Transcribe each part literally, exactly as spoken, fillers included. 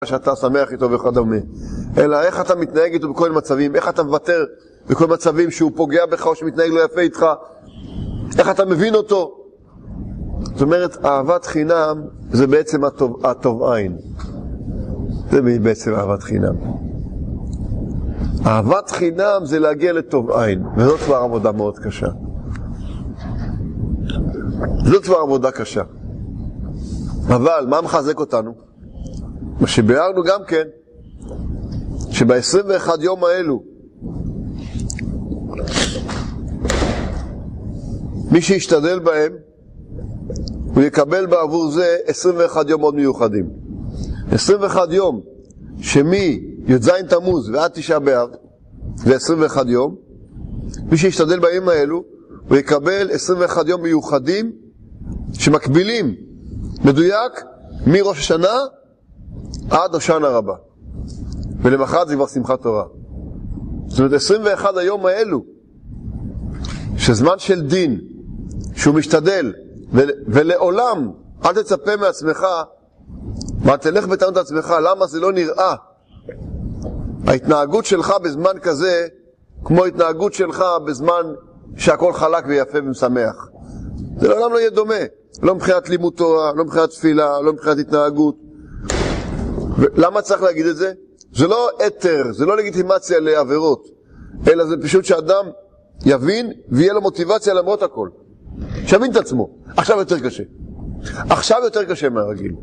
שאתה שמח איתו וכדומה, אלא איך אתה מתנהג איתו בכל מצבים, איך אתה מוותר בכל מצבים שהוא פוגע בך או שמתנהג לא יפה איתך, איך אתה מבין אותו. זאת אומרת, אהבת חינם זה בעצם הטוב, הטוב עין. זה בעצם אהבת חינם. אהבת חינם זה להגיע לטוב עין, וזאת כבר עבודה מאוד קשה. זאת כבר עבודה קשה. אבל מה מחזק אותנו? מה שביארנו גם כן, שב-עשרים ואחד יום האלו, מי שישתדל בהם, הוא יקבל בעבור זה עשרים ואחד יום מאוד מיוחדים. עשרים ואחד יום, שמי י"ז תמוז ועד תשעה באב, זה עשרים ואחד יום, מי שישתדל בימים האלו, הוא יקבל עשרים ואחד יום מיוחדים, שמקבילים, מדויק, מראש השנה, עד הושענא רבה. ולמחרת זה כבר שמחת תורה. זאת אומרת, עשרים ואחד היום האלו, שזמן של דין, שהוא משתדל, ו- ולעולם, אל תצפה מעצמך, מה תלך בטענות עצמך, למה זה לא נראה? ההתנהגות שלך בזמן כזה, כמו ההתנהגות שלך בזמן שהכל חלק ויפה ומשמח. זה לעולם לא יהיה דומה. לא מבחינת לימוד תורה, לא מבחינת תפילה, לא מבחינת התנהגות. למה צריך להגיד את זה? זה לא אתר, זה לא לגיטימציה לעבירות, אלא זה פשוט שאדם יבין ויהיה לו מוטיבציה למרות הכל. שיבין את עצמו. עכשיו יותר קשה. עכשיו יותר קשה מהרגיל.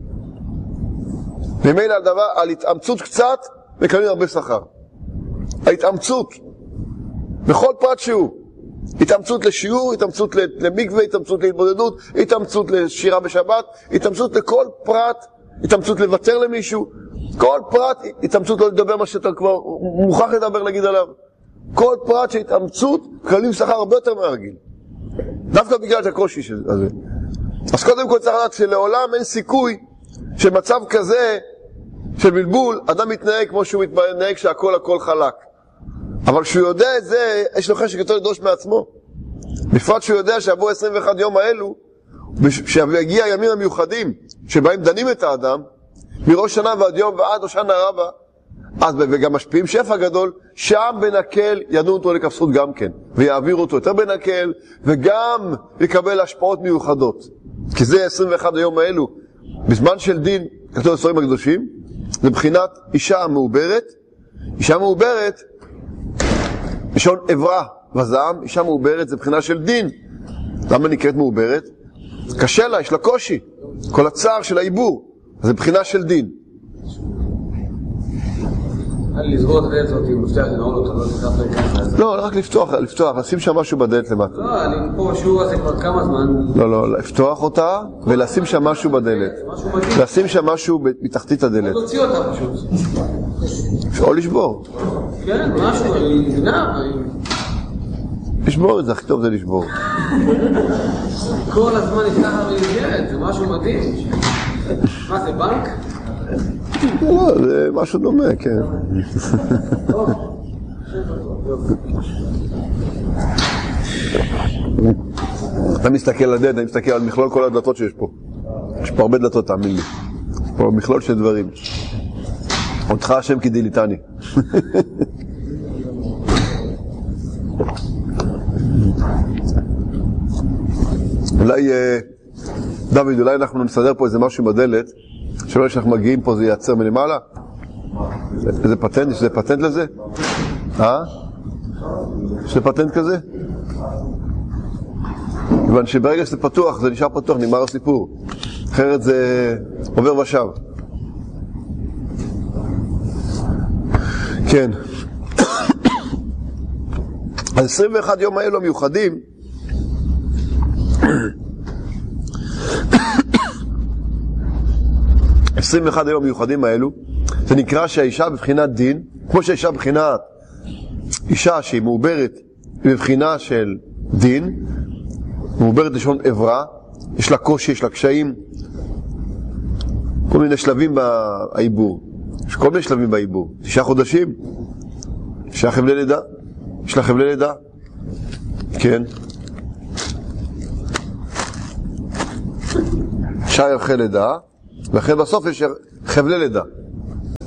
ומילא על דבר, על התאמצות קצת, מקבלים הרבה שכר. ההתאמצות, בכל פרט שהוא. התאמצות לשיעור, התאמצות למקווה, התאמצות להתבודדות, התאמצות לשירה בשבת, התאמצות לכל פרט, התאמצות לוותר למישהו, כל פרט, התאמצות לא לדבר מה שאתה כבר מוכרח לדבר להגיד עליו. כל פרט שהתאמצות, מקבלים שכר הרבה יותר מהרגיל. דווקא בגלל הקושי הזה. אז קודם כל צריך לדעת שלעולם אין סיכוי שמצב כזה של בלבול, אדם מתנהג כמו שהוא מתנהג שהכל הכל חלק. אבל כשהוא יודע את זה, יש לו חשק יותר לדרוש מעצמו. בפרט שהוא יודע שעבור עשרים ואחד יום האלו, שיגיע הימים המיוחדים שבהם דנים את האדם, מראש שנה ועד יום ועד הושענא רבה, אז וגם משפיעים שפע גדול, שם בנקל ידנו אותו לכפסות גם כן, ויעבירו אותו יותר בנקל, וגם יקבל השפעות מיוחדות. כי זה עשרים ואחד היום האלו, בזמן של דין, כתוב בספרים הקדושים, זה בחינת אישה מעוברת. אישה מעוברת, לשון עברה וזעם, אישה מעוברת זה בחינה של דין. למה נקראת מעוברת? קשה לה, יש לה קושי. כל הצער של העיבור, זה בחינה של דין. לסגור את הדלת הזאת, אם מפתח לנעול אותו, לא תקרח להיכנס. לא, רק לפתוח, לפתוח, לשים שם משהו בדלת למטה. לא, אני פה בשיעור הזה כבר כמה זמן. לא, לא, לפתוח אותה ולשים שם משהו בדלת. לשים שם משהו מתחתית הדלת. לא תוציא אותה פשוט. או לשבור. כן, משהו, אני נגנב. לשבור את זה, הכי טוב זה לשבור. כל הזמן נפתח המסגרת, זה משהו מדהים. מה זה, בנק? לא, זה משהו דומה, כן. אתה מסתכל על הדלת, אני מסתכל על מכלול כל הדלתות שיש פה. יש פה הרבה דלתות, תאמין לי. יש פה מכלול של דברים. אותך השם כי דיליתני. אולי, דוד, אולי אנחנו נסדר פה איזה משהו בדלת, שלא שאנחנו מגיעים פה זה ייצר מלמעלה? איזה פטנט? יש איזה פטנט לזה? אה? יש איזה פטנט כזה? כיוון שברגע שזה פתוח, זה נשאר פתוח, נגמר הסיפור. אחרת זה עובר ושב. כן. אז עשרים ואחד יום האלו מיוחדים, עשרים ואחד היום מיוחדים האלו, זה נקרא שהאישה בבחינת דין, כמו שהאישה בבחינת אישה שהיא מעוברת בבחינה של דין, מעוברת לשון עברה, יש לה קושי, יש לה קשיים, כל מיני שלבים בעיבור, יש כל מיני שלבים בעיבור, תשעה חודשים, יש לה חבלי לידה, יש לה חבלי לידה, כן, שי אחרי לידה, ואחרי בסוף יש חבלי לידה.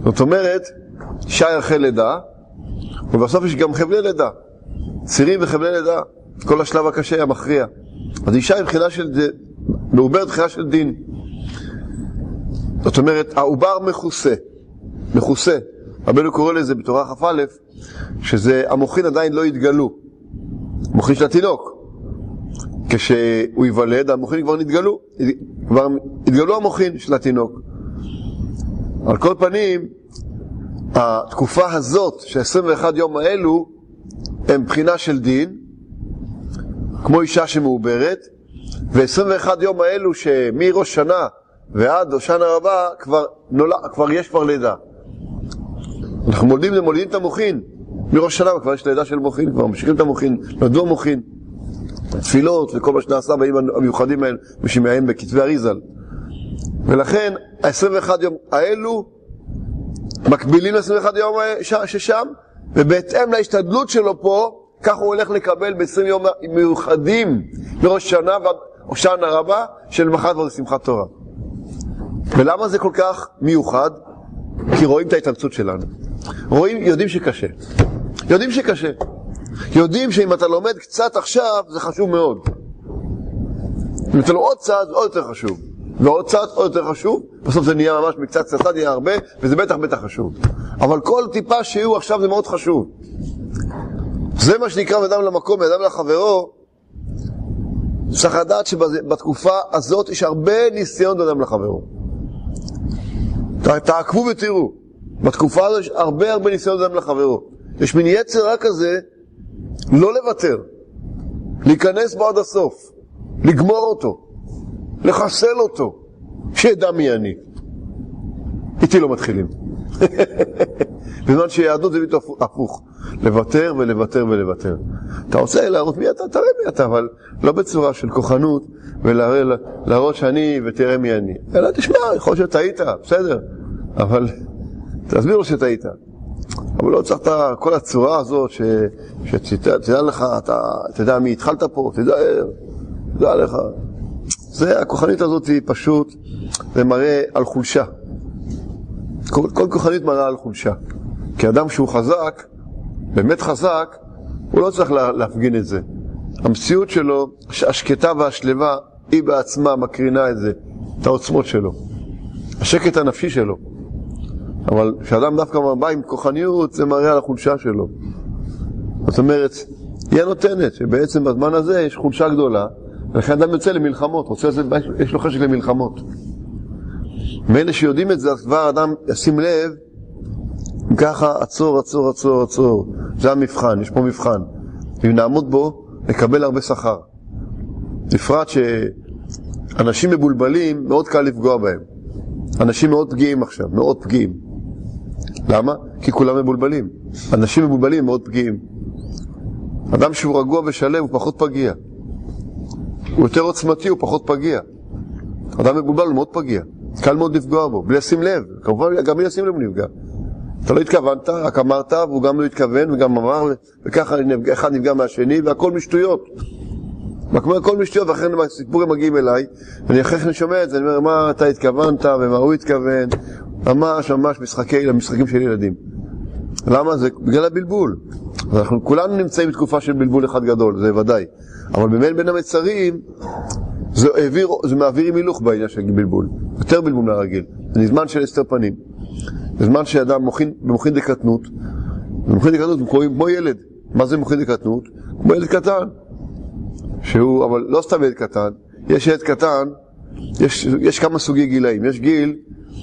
זאת אומרת, אישה ירחי לידה, ובסוף יש גם חבלי לידה. צירים וחבלי לידה, כל השלב הקשה, המכריע. אז אישה היא בחינה של, מעוברת בחינה של דין. זאת אומרת, העובר מכוסה. מכוסה. רבנו קורא לזה בתורה כ"א, שזה, המוחין עדיין לא התגלו. המוחין של התינוק. כשהוא ייוולד, המוחין כבר נתגלו. כבר התגלו המוחין של התינוק. על כל פנים, התקופה הזאת, ש-עשרים ואחד יום האלו, הם בחינה של דין, כמו אישה שמעוברת, ו-עשרים ואחד יום האלו שמראש שנה ועד שנה רבה, כבר, נולד, כבר יש כבר לידה. אנחנו מולדים ומולדים את המוחין, מראש שנה כבר יש לידה של מוחין, כבר ממשיכים את המוחין, נולדו המוחין, תפילות וכל מה שנעשה בימים המיוחדים האלה, משמעיים בכתבי אריזל. ולכן, ה-עשרים ואחד יום האלו, מקבילים ל-עשרים ואחד יום ששם, ובהתאם להשתדלות שלו פה, כך הוא הולך לקבל ב-עשרים יום מיוחדים מראש שנה או שנה רבה של מחר ועוד שמחת תורה. ולמה זה כל כך מיוחד? כי רואים את ההתאמצות שלנו. רואים, יודעים שקשה. יודעים שקשה. יודעים שאם אתה לומד קצת עכשיו, זה חשוב מאוד. אם אתה לומד עוד קצת, זה עוד יותר חשוב. ועוד קצת, עוד יותר חשוב. בסוף זה נהיה ממש מקצת קצת, נהיה הרבה, וזה בטח בטח חשוב. אבל כל טיפה שיהיו עכשיו זה מאוד חשוב. זה מה שנקרא אדם למקום, אדם לחברו. צריך לדעת שבתקופה הזאת יש הרבה ניסיון אדם לחברו. תעקבו ותראו. בתקופה הזאת יש הרבה הרבה ניסיון אדם לחברו. יש מין יצר רק כזה, לא לוותר. להיכנס בו עד הסוף. לגמור אותו. לחסל אותו. שידע מי אני. איתי לא מתחילים. בזמן שיהדות זה ביטו הפוך. לוותר ולוותר ולוותר. אתה רוצה להראות מי אתה? תראה מי אתה, אבל לא בצורה של כוחנות ולהראות שאני ותראה מי אני. אלא תשמע, יכול להיות שטעית, בסדר. אבל תסביר לו שטעית. אבל לא צריך את כל הצורה הזאת ש... שתדע לך, אתה תדע מי התחלת פה, תדע, תדע לך. זה, הכוחנית הזאת היא פשוט, זה מראה על חולשה. כל, כל כוחנית מראה על חולשה. כי אדם שהוא חזק, באמת חזק, הוא לא צריך לה, להפגין את זה. המציאות שלו, השקטה והשלווה, היא בעצמה מקרינה את זה, את העוצמות שלו. השקט הנפשי שלו. אבל כשאדם דווקא בא עם כוחניות, זה מראה על החולשה שלו. זאת אומרת, היא הנותנת, שבעצם בזמן הזה יש חולשה גדולה, ולכן אדם יוצא למלחמות, רוצה לזה, יש לו חשק למלחמות. מאלה שיודעים את זה, אז כבר אדם ישים לב, ככה עצור, עצור, עצור, עצור. זה המבחן, יש פה מבחן. אם נעמוד בו, נקבל הרבה שכר. בפרט שאנשים מבולבלים, מאוד קל לפגוע בהם. אנשים מאוד פגיעים עכשיו, מאוד פגיעים. למה? כי כולם מבולבלים. אנשים מבולבלים מאוד פגיעים. אדם שהוא רגוע ושלם הוא פחות פגיע. הוא יותר עוצמתי, הוא פחות פגיע. אדם מבולבל הוא מאוד פגיע. קל מאוד לפגוע בו, בלי לשים לב. כמובן, גם בלי לשים לב הוא נפגע. אתה לא התכוונת, רק אמרת, והוא גם לא התכוון, וגם אמר, וככה אחד נפגע מהשני, והכל משטויות. הכל משטויות, ואחרי הסיפורים מגיעים אליי, ואני אחרי אני שומע את זה, אני אומר, מה אתה התכוונת, ומה הוא התכוון, ממש ממש משחקי, המשחקים של ילדים. למה? זה בגלל הבלבול. אנחנו כולנו נמצאים בתקופה של בלבול אחד גדול, זה ודאי. אבל באמת בין המצרים, זה, העביר, זה מעביר מילוך בעניין של בלבול. יותר בלבול מהרגיל. זה זמן של הסתר פנים. זה זמן שאדם מוכין, במוכין דקטנות. במוכין דקטנות הוא קוראים כמו ילד. מה זה מוכין דקטנות? כמו ילד קטן. שהוא, אבל לא סתם ילד קטן. יש ילד קטן, יש, יש כמה סוגי גילאים. יש גיל,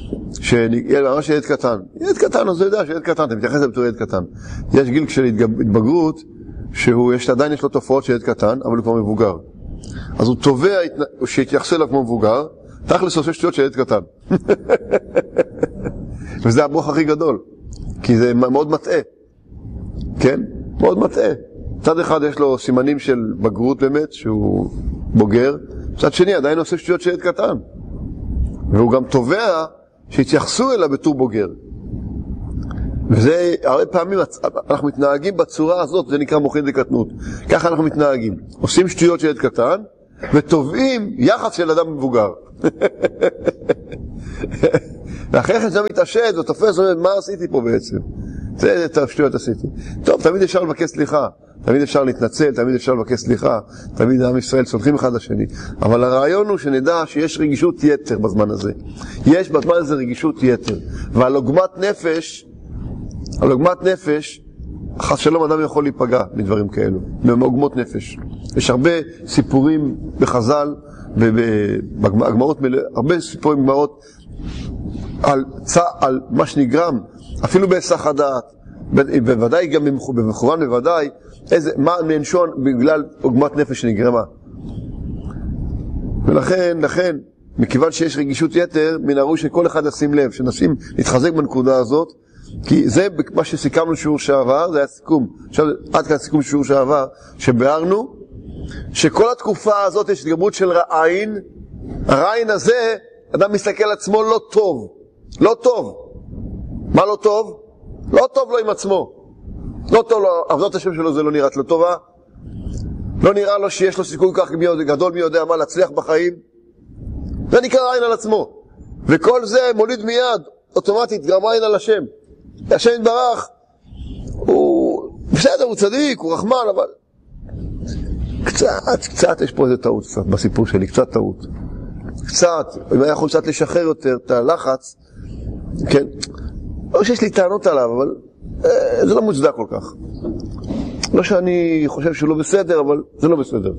ממש ילד קטן. ילד קטן, אז הוא יודע שילד קטן, אתה מתייחס לבתור ילד קטן. יש גיל של התבגרות, שהוא יש, עדיין יש לו תופעות של ילד קטן, אבל הוא כבר מבוגר. אז הוא תובע שהתייחסו אליו כמו מבוגר, תכלס עושה שטויות של ילד קטן. וזה הברוך הכי גדול, כי זה מאוד מטעה. כן? מאוד מטעה. צד אחד יש לו סימנים של בגרות באמת, שהוא בוגר, צד שני עדיין עושה שטויות של ילד קטן. והוא גם תובע שהתייחסו אליו בתור בוגר. וזה, הרבה פעמים אנחנו מתנהגים בצורה הזאת, זה נקרא מוכין דקטנות. ככה אנחנו מתנהגים. עושים שטויות של ילד קטן, ותובעים יחס של אדם מבוגר. ואחרי כן זה מתעשת ותופס, מה עשיתי פה בעצם? זה שטויות עשיתי. טוב, תמיד אפשר לבקש סליחה, תמיד אפשר להתנצל, תמיד אפשר לבקש סליחה, תמיד עם ישראל סולחים אחד לשני. אבל הרעיון הוא שנדע שיש רגישות יתר בזמן הזה. יש בזמן הזה רגישות יתר. ועל עוגמת נפש, על עוגמת נפש, חס שלום אדם יכול להיפגע מדברים כאלו, מעוגמות נפש. יש הרבה סיפורים בחז"ל, בגמרות, הרבה סיפורים בגמרות, על, על מה שנגרם, אפילו בהיסח הדעת, בוודאי גם במכוון בוודאי, איזה, מה ננשון בגלל עוגמת נפש שנגרמה. ולכן, לכן, מכיוון שיש רגישות יתר, מן הראוי שכל אחד ישים לב, שנשים להתחזק בנקודה הזאת, כי זה מה שסיכמנו שיעור שעבר, זה היה סיכום, עכשיו עד כאן סיכום שיעור שעבר, שבארנו, שכל התקופה הזאת יש התגברות של רעין, הרעין הזה, אדם מסתכל על עצמו לא טוב, לא טוב. מה לא טוב? לא טוב לו עם עצמו. לא טוב לו, עבודת השם שלו זה לא נראית לו טובה, לא נראה לו שיש לו סיכוי כך גדול מי יודע מה להצליח בחיים, זה נקרא עין על עצמו. וכל זה מוליד מיד, אוטומטית, גם עין על השם. השם יתברך, הוא בסדר, הוא צדיק, הוא רחמן, אבל קצת, קצת יש פה איזה טעות קצת, בסיפור שלי, קצת טעות. קצת, אם היה יכול קצת לשחרר יותר את הלחץ, כן, לא שיש לי טענות עליו, אבל אה, זה לא מוצדק כל כך. לא שאני חושב שהוא לא בסדר, אבל זה לא בסדר.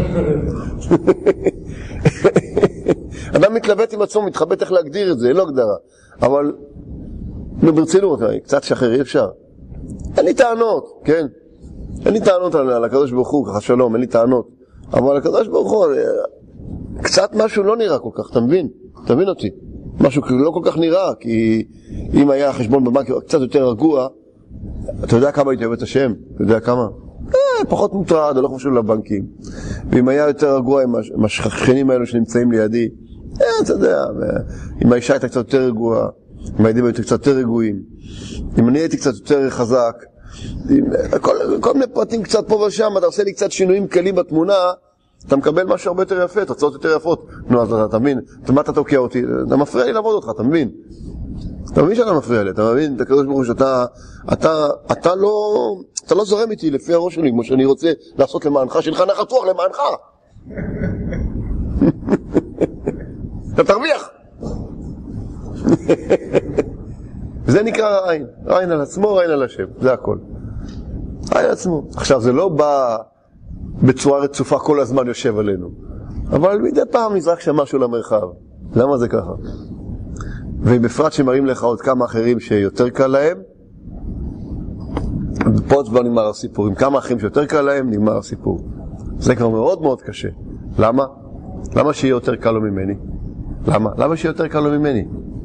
אדם מתלבט עם עצמו, מתחבט איך להגדיר את זה, לא הגדרה. אבל ברצינות, קצת שחרר, אי אפשר. אין לי טענות, כן? אין לי טענות על, על הקדוש ברוך הוא, ככה שלום, אין לי טענות. אבל הקדוש ברוך הוא, קצת משהו לא נראה כל כך, אתה מבין? תבין אותי. משהו לא כל כך נראה, כי אם היה חשבון בבנק קצת יותר רגוע, אתה יודע כמה הייתי אוהב את השם? אתה יודע כמה? אה, פחות מוטרד, לא חושב לבנקים. ואם היה יותר רגוע עם השכנים האלו שנמצאים לידי, אה, אתה יודע, אם האישה הייתה קצת יותר רגועה, אם הילדים היו קצת יותר רגועים, אם אני הייתי קצת יותר חזק, עם, כל, כל מיני פרטים קצת פה ושם, אתה עושה לי קצת שינויים קלים בתמונה, אתה מקבל משהו הרבה יותר יפה, תוצאות יותר יפות. נו, אז אתה מבין, מה אתה תוקע אותי? אתה מפריע לי לעבוד אותך, אתה מבין? אתה מבין שאתה מפריע לי, אתה מבין? אתה קדוש ברוך הוא שאתה, אתה, אתה לא, אתה לא זורם איתי לפי הראש שלי, כמו שאני רוצה לעשות למענך, שלך נחתוך למענך. אתה תרוויח. זה נקרא עין, עין על עצמו, עין על השם, זה הכל. עין על עצמו. עכשיו, זה לא בא בצורה רצופה כל הזמן יושב עלינו, אבל מדי פעם נזרק שם משהו למרחב. למה זה ככה? ובפרט שמראים לך עוד כמה אחרים שיותר קל להם, פה כבר נגמר הסיפור. עם כמה אחרים שיותר קל להם, נגמר הסיפור. זה כבר מאוד מאוד קשה. למה? למה שיהיה יותר קל לו ממני? למה? למה שיהיה יותר קל לו ממני?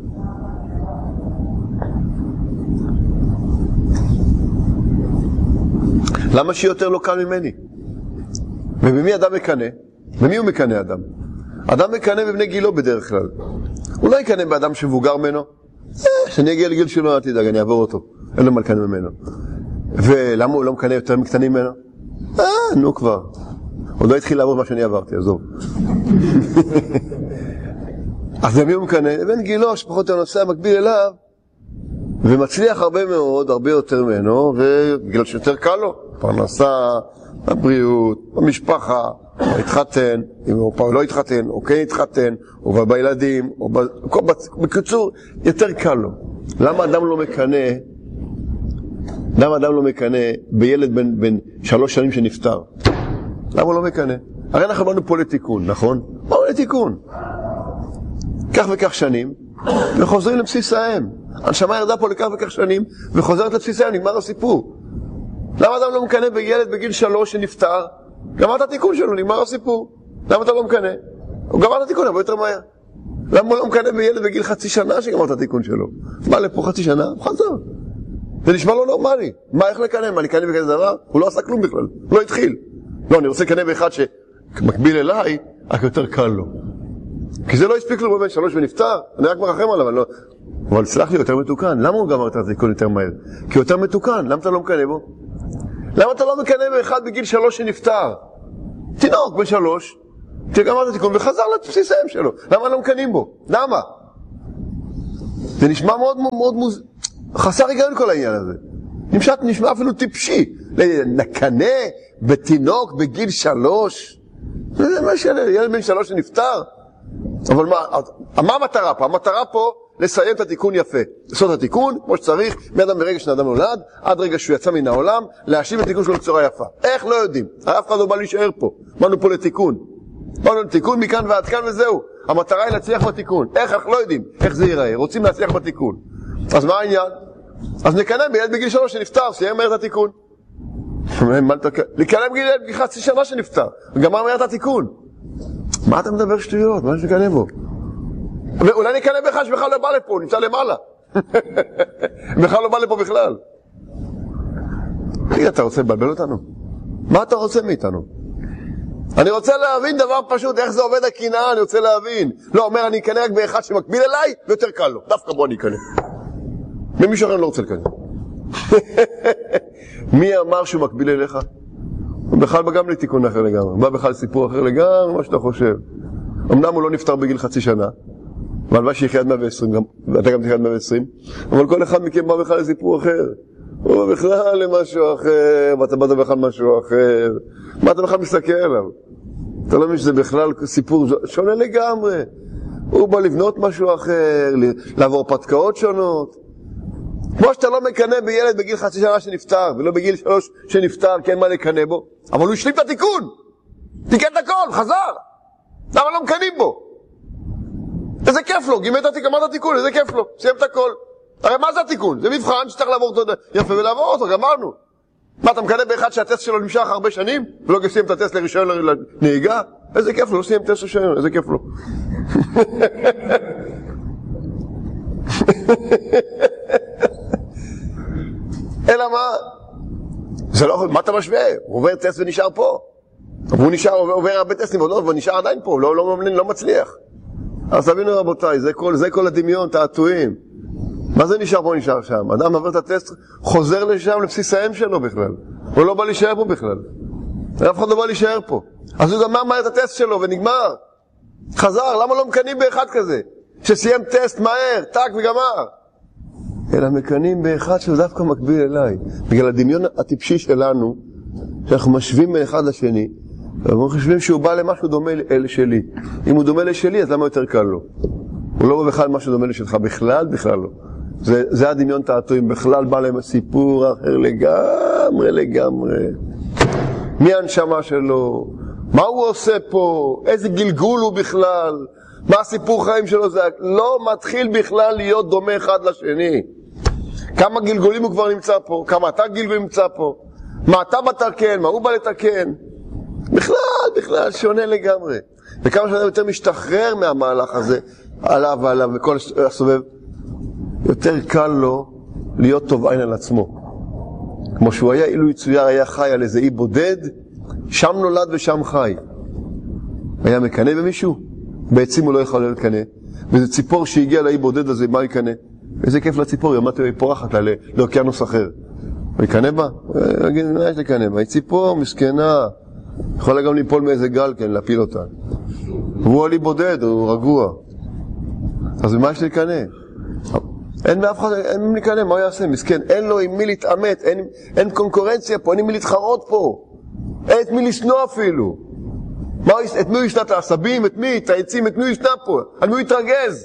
למה שיהיה יותר לא קל ממני? ובמי אדם מקנה? במי הוא מקנה אדם? אדם מקנה בבני גילו בדרך כלל. הוא לא יקנה באדם שמבוגר ממנו. אה, שאני אגיע לגיל שלו, אל תדאג, אני אעבור אותו. אין לו מה לקנה ממנו. ולמה הוא לא מקנה יותר מקטנים ממנו? אה, נו כבר. עוד לא התחיל לעבור מה שאני עברתי, עזוב. אז במי הוא מקנה? בבן גילו, שפחות הנושא המקביל אליו, ומצליח הרבה מאוד, הרבה יותר ממנו, ובגלל שיותר קל לו. פרנסה, הבריאות, המשפחה, או התחתן, אם הוא לא התחתן, או כן התחתן, או בילדים, או ב... בקיצור, יותר קל לו. למה אדם לא מקנה, למה אדם לא מקנה בילד בן, בן שלוש שנים שנפטר? למה הוא לא מקנה? הרי אנחנו באנו פה לתיקון, נכון? באנו לתיקון. כך וכך שנים, וחוזרים לבסיס האם. הנשמה ירדה פה לכך וכך שנים, וחוזרת לבסיס האם, נגמר הסיפור. למה אדם לא מקנה בילד בגיל שלוש שנפטר? גמר את התיקון שלו, נגמר הסיפור. למה אתה לא מקנה? הוא גמר את התיקון, אבל יותר מהר. למה הוא לא מקנה בילד בגיל חצי שנה שגמר את התיקון שלו? בא לפה חצי שנה, הוא חזר. זה נשמע לא נורמלי. מה, איך לקנה? מה, אני קנה בכזה דבר? הוא לא עשה כלום בכלל, הוא לא התחיל. לא, אני רוצה לקנה באחד שמקביל אליי, רק יותר קל לו. כי זה לא הספיק לו בבן שלוש ונפטר, אני רק מרחם עליו, אני לא... אבל סלח לי, יותר מתוקן. למה הוא גמר את התיקון יותר מהר? כי יותר מתוקן, למה אתה לא מקנה בו? למה אתה לא מקנה באחד בגיל שלוש שנפטר? תינוק בן שלוש, תגמר את התיקון וחזר לבסיס האם שלו. למה לא מקנים בו? למה? זה נשמע מאוד מאוד מוז... חסר היגיון כל העניין הזה. נשמע, נשמע אפילו טיפשי. נקנה בתינוק בגיל שלוש. זה מה שאלה, ילד בן שלוש שנפטר. אבל מה, מה המטרה פה? המטרה פה לסיים את התיקון יפה. לעשות את התיקון, כמו שצריך, מאדם מרגע שאדם נולד, עד רגע שהוא יצא מן העולם, להשיב את התיקון שלו בצורה יפה. איך? לא יודעים. אף אחד לא בא להישאר פה. באנו פה לתיקון. באנו לתיקון מכאן ועד כאן וזהו. המטרה היא להצליח בתיקון. איך? אנחנו לא יודעים איך זה ייראה. רוצים להצליח בתיקון. אז מה העניין? אז נקנה בילד בגיל שלוש שנפטר, סיים מהר את התיקון. לקנה בגיל חצי שנה שנפטר, וגמר מהר את התיקון. מה אתה מדבר שטויות? מה שנקנה בו? ואולי נקנה באחד שבכלל לא בא לפה, הוא נמצא למעלה. בכלל לא בא לפה בכלל. אתה רוצה לבלבל אותנו? מה אתה רוצה מאיתנו? אני רוצה להבין דבר פשוט, איך זה עובד הקנאה, אני רוצה להבין. לא, אומר, אני אקנה רק באחד שמקביל אליי, ויותר קל לו. דווקא בוא אני אקנה. ממישהו אחר לא רוצה לקנה. מי אמר שהוא מקביל אליך? הוא בכלל בא גם לתיקון אחר לגמרי. בא בכלל סיפור אחר לגמרי, מה שאתה חושב. אמנם הוא לא נפטר בגיל חצי שנה, והלוואי שיחיה עד מאה ועשרים, ואתה גם תחיה עד מאה ועשרים, אבל כל אחד מכם בא בכלל לסיפור אחר. הוא בא בכלל למשהו אחר, ואתה בא בכלל משהו אחר. מה אתה בכלל מסתכל עליו? אתה לא מבין שזה בכלל סיפור שונה לגמרי. הוא בא לבנות משהו אחר, לעבור פתקאות שונות. כמו שאתה לא מקנה בילד בגיל חצי שנה שנפטר, ולא בגיל שלוש שנפטר, כי אין מה לקנה בו. אבל הוא השלים את התיקון. תיקן את הכל, חזר. למה לא מקנים בו? איזה כיף לו, גימת התיקון, מה זה התיקון? איזה כיף לו, סיים את הכל. הרי מה זה התיקון? זה מבחן שצריך לעבור אותו יפה ולעבור אותו, גמרנו. מה, אתה מקנה באחד שהטסט שלו נמשך הרבה שנים, ולא סיים את הטסט לרישיון לנהיגה? איזה כיף לו, לא סיים טסט לרישיון, איזה כיף לו. אלא מה? זה לא, מה אתה משווה? הוא עובר טסט ונשאר פה. הוא נשאר, עובר הרבה טסטים ועוד, והוא נשאר עדיין פה, לא, לא, לא מצליח. אז תבינו רבותיי, זה כל, זה כל הדמיון, תעתועים. מה זה נשאר פה, נשאר שם? אדם עובר את הטסט, חוזר לשם לבסיס האם שלו בכלל. הוא לא בא להישאר פה בכלל. אף אחד לא בא להישאר פה. אז הוא גמר מהר את הטסט שלו ונגמר. חזר, למה לא מקנים באחד כזה? שסיים טסט מהר, טק וגמר. אלא מקנים באחד שהוא דווקא מקביל אליי. בגלל הדמיון הטיפשי שלנו, שאנחנו משווים בין אחד לשני, ואנחנו חושבים שהוא בא למשהו דומה לשלי. אם הוא דומה לשלי, אז למה יותר קל לו? הוא לא בא בכלל משהו דומה לשלך, בכלל, בכלל לא. זה, זה הדמיון תעתועים, בכלל בא להם סיפור אחר לגמרי, לגמרי. מי הנשמה שלו? מה הוא עושה פה? איזה גלגול הוא בכלל? מה הסיפור חיים שלו? זה לא מתחיל בכלל להיות דומה אחד לשני. כמה גלגולים הוא כבר נמצא פה? כמה אתה גלגול נמצא פה? מה אתה בתקן? מה הוא בא לתקן? בכלל, בכלל, שונה לגמרי. וכמה שאדם יותר משתחרר מהמהלך הזה, עליו ועליו וכל הסובב, יותר קל לו להיות טוב עין על עצמו. כמו שהוא היה, אילו יצויר היה חי על איזה אי בודד, שם נולד ושם חי. היה מקנה במישהו? בעצים הוא לא יכול להיות קנה. וזה ציפור שהגיע לאי בודד הזה, מה יקנה? איזה כיף לציפור, ימדתי היא פורחת לה לאוקיינוס אחר. הוא יקנה בה? אגיד, מה יש לקנה בה? היא ציפור מסכנה. יכולה גם ליפול מאיזה גל, כן, להפיל אותה. והוא עלי בודד, הוא רגוע. אז מה יש לקנה? אין מאף אחד, אין מי לקנה, מה הוא יעשה? מסכן, אין לו עם מי להתאמת, אין, אין קונקורנציה פה, אין עם מי להתחרות פה. אין את מי לשנוא אפילו. מה, את מי הוא ישנה? את העשבים, את מי? את העצים, את מי הוא ישנה פה? על מי הוא יתרגז?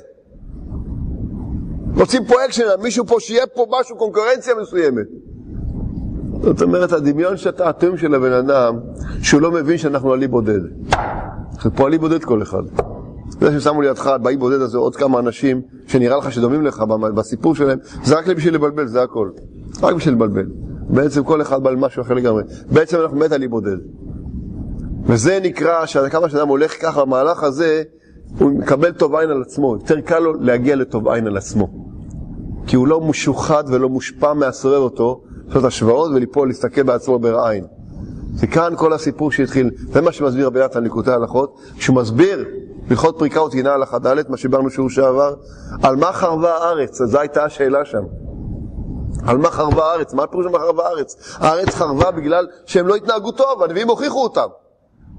רוצים פה אקשן, מישהו פה שיהיה פה משהו, קונקורנציה מסוימת. זאת אומרת, הדמיון שאתה התאום של הבן אדם, שהוא לא מבין שאנחנו עלי בודד. אנחנו פה עלי בודד כל אחד. זה ששמו לידך, באי בודד הזה עוד כמה אנשים, שנראה לך שדומים לך בסיפור שלהם, זה רק בשביל לבלבל, זה הכל. רק בשביל לבלבל. בעצם כל אחד בא למשהו אחר לגמרי. בעצם אנחנו מת עלי בודד. וזה נקרא, שכמה שאדם הולך ככה במהלך הזה, הוא מקבל טוב עין על עצמו. יותר קל לו להגיע לטוב עין על עצמו. כי הוא לא משוחד ולא מושפע מהסובב אותו, לעשות השוואות וליפול להסתכל בעצמו ברעין. זה כאן כל הסיפור שהתחיל. זה מה שמסביר רבי נתן ליקוטי ההלכות, כשהוא מסביר הלכות פריקה וטעינה הלכה ד', מה שברנו שיעור שעבר, על מה חרבה הארץ? זו הייתה השאלה שם. על מה חרבה הארץ? מה הפירוש על מה חרבה הארץ? הארץ חרבה בגלל שהם לא התנהגו טוב, הנביאים הוכיחו אותם.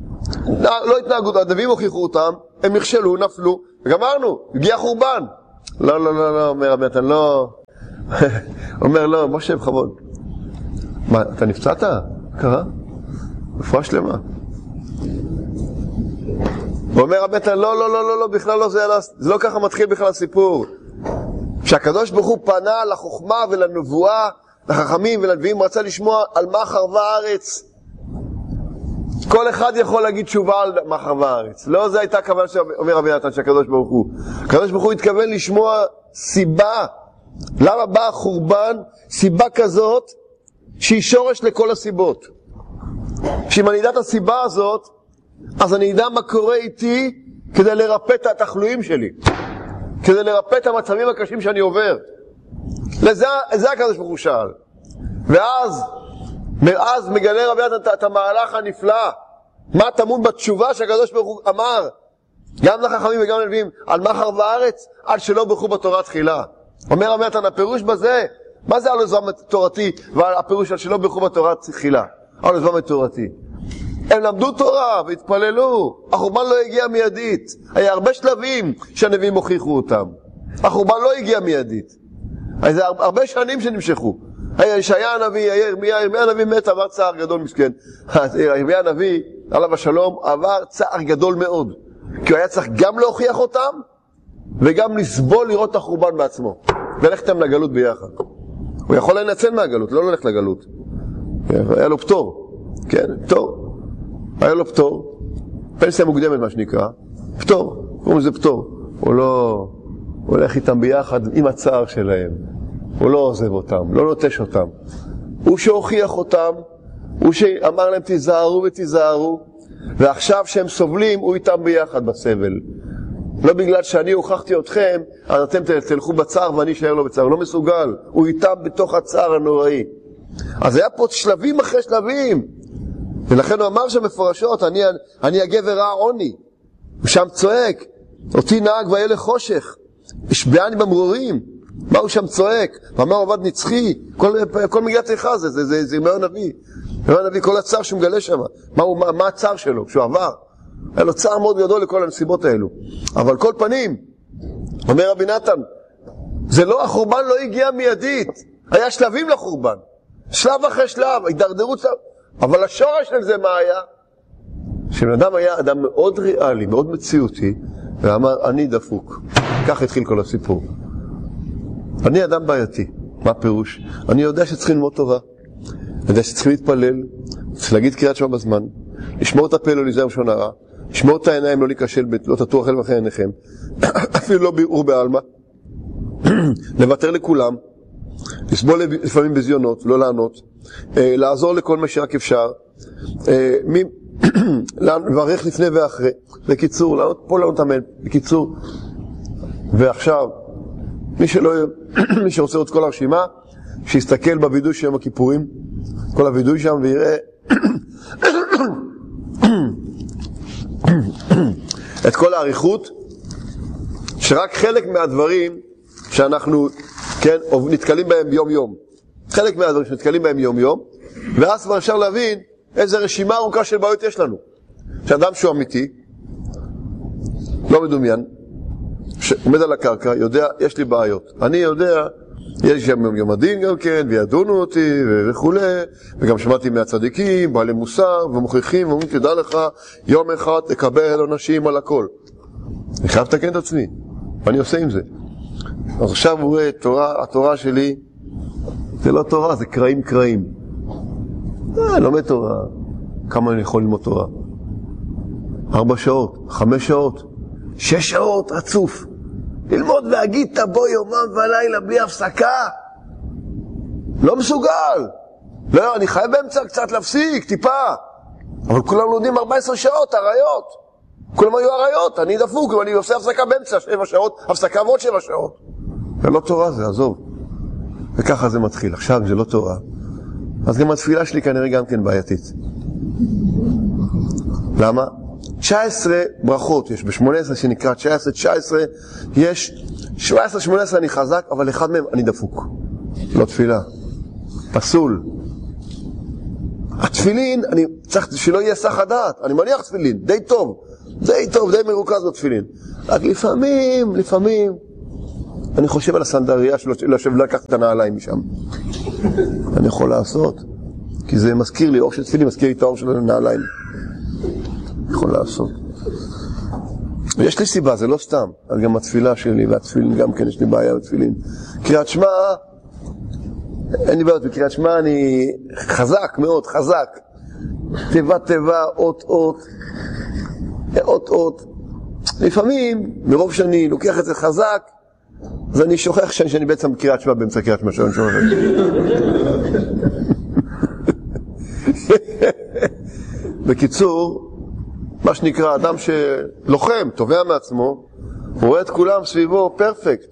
לא התנהגו טוב, הנביאים הוכיחו אותם, הם נכשלו, נפלו, וגמרנו, הגיע חורבן. לא, לא, לא, לא, אומר רבי נתן, לא. אומר, לא, משה בכבוד. מה, אתה נפצעת? קרה? רפואה שלמה. הוא אומר רבי נתן, לא, לא, לא, לא, לא, בכלל לא, זה, זה לא ככה מתחיל בכלל הסיפור. שהקדוש ברוך הוא פנה לחוכמה ולנבואה, לחכמים ולנביאים, רצה לשמוע על מה חרבה הארץ. כל אחד יכול להגיד תשובה על מה חרבה הארץ. לא זו הייתה הכוונה שאומר רבי נתן, שהקדוש ברוך הוא. הקדוש ברוך הוא התכוון לשמוע סיבה. למה בא החורבן? סיבה כזאת שהיא שורש לכל הסיבות. שאם אני אדע את הסיבה הזאת, אז אני אדע מה קורה איתי כדי לרפא את התחלואים שלי. כדי לרפא את המצבים הקשים שאני עובר. לזה, לזה הקדוש ברוך הוא שאל. ואז, מאז מגלה רבי נתן את המהלך הנפלא. מה טמון בתשובה שהקדוש ברוך הוא אמר, גם לחכמים וגם לנביאים, על מה חרבה הארץ? על שלא ברכו בתורה תחילה. אומר רבי נתן, הפירוש בזה, מה זה על עזבם תורתי, והפירוש על שלא ברכו בתורה תחילה? על עזבם תורתי. הם למדו תורה והתפללו, החורבן לא הגיע מיידית. היה הרבה שלבים שהנביאים הוכיחו אותם. החורבן לא הגיע מיידית. זה הרבה שנים שנמשכו. ישעיה הנביא, ירמיה, ירמיה הנביא מת, עבר צער גדול מסכן. ירמיה הנביא, עליו השלום, עבר צער גדול מאוד. כי הוא היה צריך גם להוכיח אותם, וגם לסבול לראות את החורבן בעצמו. ולכתם לגלות ביחד. הוא יכול לנצל מהגלות, לא ללכת לגלות. היה לו פטור. כן, פטור. היה לו פטור. פנסיה מוקדמת מה שנקרא. פטור. קוראים לזה פטור. הוא לא... הוא הולך איתם ביחד עם הצער שלהם. הוא לא עוזב אותם, לא נוטש אותם. הוא שהוכיח אותם, הוא שאמר להם תיזהרו ותיזהרו, ועכשיו שהם סובלים, הוא איתם ביחד בסבל. לא בגלל שאני הוכחתי אתכם, אז אתם תלכו בצער ואני אשאר לו בצער. הוא לא מסוגל, הוא איתם בתוך הצער הנוראי. אז היה פה שלבים אחרי שלבים. ולכן הוא אמר שם מפורשות, אני, אני הגבר העוני. הוא שם צועק, אותי נהג והיה לחושך. השבעני במרורים. מה הוא שם צועק? ואמר עובד נצחי, כל, כל מגילת איכה זה, זה, זה, זה ירמיהו הנביא. ירמיהו הנביא, כל הצער שהוא מגלה שם. מה, הוא, מה, מה הצער שלו? שהוא עבר. היה לו צער מאוד גדול לכל הנסיבות האלו. אבל כל פנים, אומר רבי נתן, זה לא, החורבן לא הגיע מיידית. היה שלבים לחורבן. שלב אחרי שלב, הידרדרות שלב. אבל השורש של זה מה היה? שבן אדם היה אדם מאוד ריאלי, מאוד מציאותי, ואמר, אני דפוק. כך התחיל כל הסיפור. אני אדם בעייתי. מה פירוש? אני יודע שצריכים ללמוד תורה. אני יודע שצריכים להתפלל, צריך להגיד קריאת שמע בזמן, לשמור את הפה, לא להיזהר לשון הרע, לשמור את העיניים, לא להיכשל, לא תטוח אל אחרי עיניכם, אפילו לא בערעור בעלמא, לוותר לכולם, לסבול לפעמים בזיונות, לא לענות, לעזור לכל מה שרק אפשר, לברך לפני ואחרי, בקיצור, לענות פה לענות אמן, בקיצור, ועכשיו, מי שלא, מי שרוצה את כל הרשימה, שיסתכל בוידוי של יום הכיפורים, כל הוידוי שם, ויראה את כל העריכות, שרק חלק מהדברים שאנחנו, כן, נתקלים בהם יום יום. חלק מהדברים שנתקלים בהם יום יום, ואז כבר אפשר להבין איזה רשימה ארוכה של בעיות יש לנו. שאדם שהוא אמיתי, לא מדומיין, שעומד על הקרקע, יודע, יש לי בעיות. אני יודע, יש שם יום הדין גם כן, וידונו אותי וכו', וגם שמעתי מהצדיקים, בעלי מוסר, ומוכיחים, ואומרים, תדע לך, יום אחד תקבל עונשים על הכל. אני חייב לתקן את עצמי, ואני עושה עם זה. אז עכשיו הוא רואה, תורה, התורה שלי, זה לא תורה, זה קראים קראים. אה, לומד תורה. כמה אני יכול ללמוד תורה? ארבע שעות, חמש שעות, שש שעות, רצוף. ללמוד והגיד תבוא יומם ולילה בלי הפסקה. לא מסוגל. לא, אני חייב באמצע קצת להפסיק, טיפה. אבל כולם לומדים ארבע עשרה שעות, הרעיות. כולם היו הרעיות, אני דפוק, אני עושה הפסקה באמצע, שבע שעות, הפסקה ועוד שבע שעות. זה לא תורה, זה עזוב. וככה זה מתחיל. עכשיו זה לא תורה. אז גם התפילה שלי כנראה גם כן בעייתית. למה? תשע עשרה ברכות יש, ב-שמונה עשרה שנקרא תשע עשרה, תשע עשרה יש, שבע עשרה, שמונה עשרה אני חזק, אבל אחד מהם אני דפוק. לא תפילה. פסול. התפילין, אני צריך שלא יהיה סך הדעת. אני מניח תפילין, די טוב. די טוב, די מרוכז בתפילין. רק לפעמים, לפעמים, אני חושב על הסנדריה שלו, לשב לקחת את הנעליים משם. אני יכול לעשות, כי זה מזכיר לי, אור של תפילין מזכיר לי את האור של הנעליים. אני יכול לעשות. ויש לי סיבה, זה לא סתם. אז גם התפילה שלי והתפילין גם כן, יש לי בעיה בתפילין. קריאת שמע, אין לי בעיות, בקריאת שמע אני חזק מאוד, חזק. תיבה תיבה, אות אות, אות אות. לפעמים, מרוב שאני לוקח את זה חזק, אז אני שוכח שאני, שאני בעצם קריאת שמע באמצע קריאת שמע, שאני שוכח. בקיצור, מה שנקרא, אדם שלוחם, תובע מעצמו, הוא רואה את כולם סביבו פרפקט.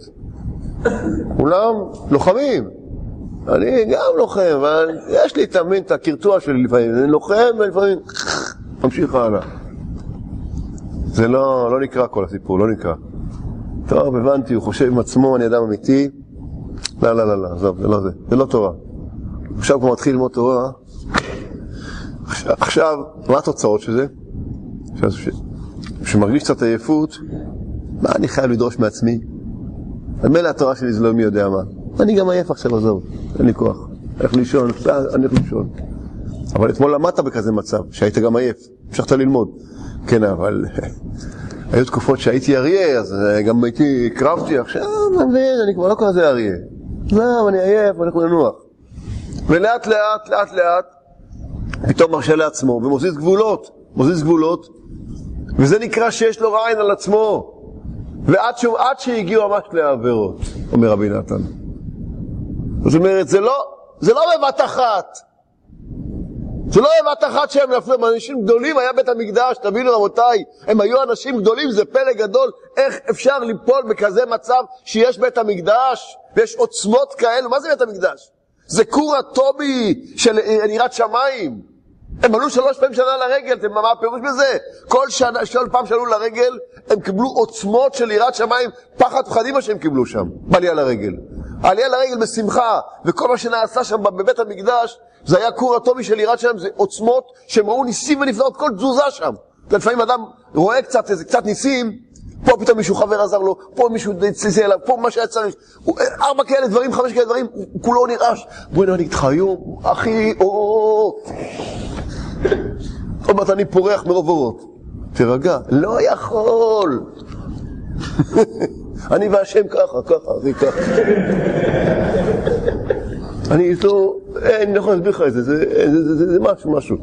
כולם לוחמים. אני גם לוחם, אבל יש לי תמיד את הקרטוע שלי לפעמים. אני לוחם ולפעמים ממשיך הלאה. זה לא, לא נקרא כל הסיפור, לא נקרא. טוב, הבנתי, הוא חושב עם עצמו, אני אדם אמיתי. לא, לא, לא, לא, עזוב, זה לא זה. זה לא תורה. עכשיו כבר מתחיל ללמוד תורה. עכשיו, עכשיו, מה התוצאות של זה? כשמרגיש קצת עייפות, מה אני חייב לדרוש מעצמי? מילא התורה שלי זה לא מי יודע מה. אני גם עייף עכשיו, עזוב, אין לי כוח. איך לישון, אני איך לישון. אבל אתמול למדת בכזה מצב, שהיית גם עייף, המשכת ללמוד. כן, אבל היו תקופות שהייתי אריה, אז גם הייתי, קרבתי, עכשיו, אני כבר לא כזה אריה. לא, אני עייף, אני יכול לנוח. ולאט לאט, לאט לאט, פתאום מרשה לעצמו, ומוזיז גבולות, מוזיז גבולות, וזה נקרא שיש לו רעין על עצמו, ועד שהוא, עד שהגיעו ממש לעבירות, אומר רבי נתן. זאת אומרת, זה לא, זה לא בבת אחת, זה לא בבת אחת שהם נפלו, אנשים גדולים היה בית המקדש, תבינו רבותיי, הם היו אנשים גדולים, זה פלא גדול, איך אפשר ליפול בכזה מצב שיש בית המקדש, ויש עוצמות כאלו, מה זה בית המקדש? זה כור הטובי של יראת שמיים. הם עלו שלוש פעמים שנה לרגל, מה הפירוש בזה? כל שנה, כל פעם שעלו לרגל, הם קיבלו עוצמות של יראת שמיים, פחד פחדים מה שהם קיבלו שם, בעלייה לרגל. העלייה לרגל בשמחה, וכל מה שנעשה שם בבית המקדש, זה היה כור הטובי של יראת שמיים, זה עוצמות שהם ראו ניסים ונפלאות, כל תזוזה שם. לפעמים אדם רואה קצת, איזה קצת ניסים, פה פתאום מישהו חבר עזר לו, פה מישהו צליסה אליו, פה מה שהיה צריך, ארבע כאלה דברים, חמש כאלה דברים, הוא כולו נרעש. בואי נראה, אני איתך היום, אחי, או... עוד מעט אני פורח מרוב אורות. תרגע, לא יכול. אני והשם ככה, ככה, זה ככה. אני איתו, אני לא יכול להסביר לך את זה, זה משהו, משהו.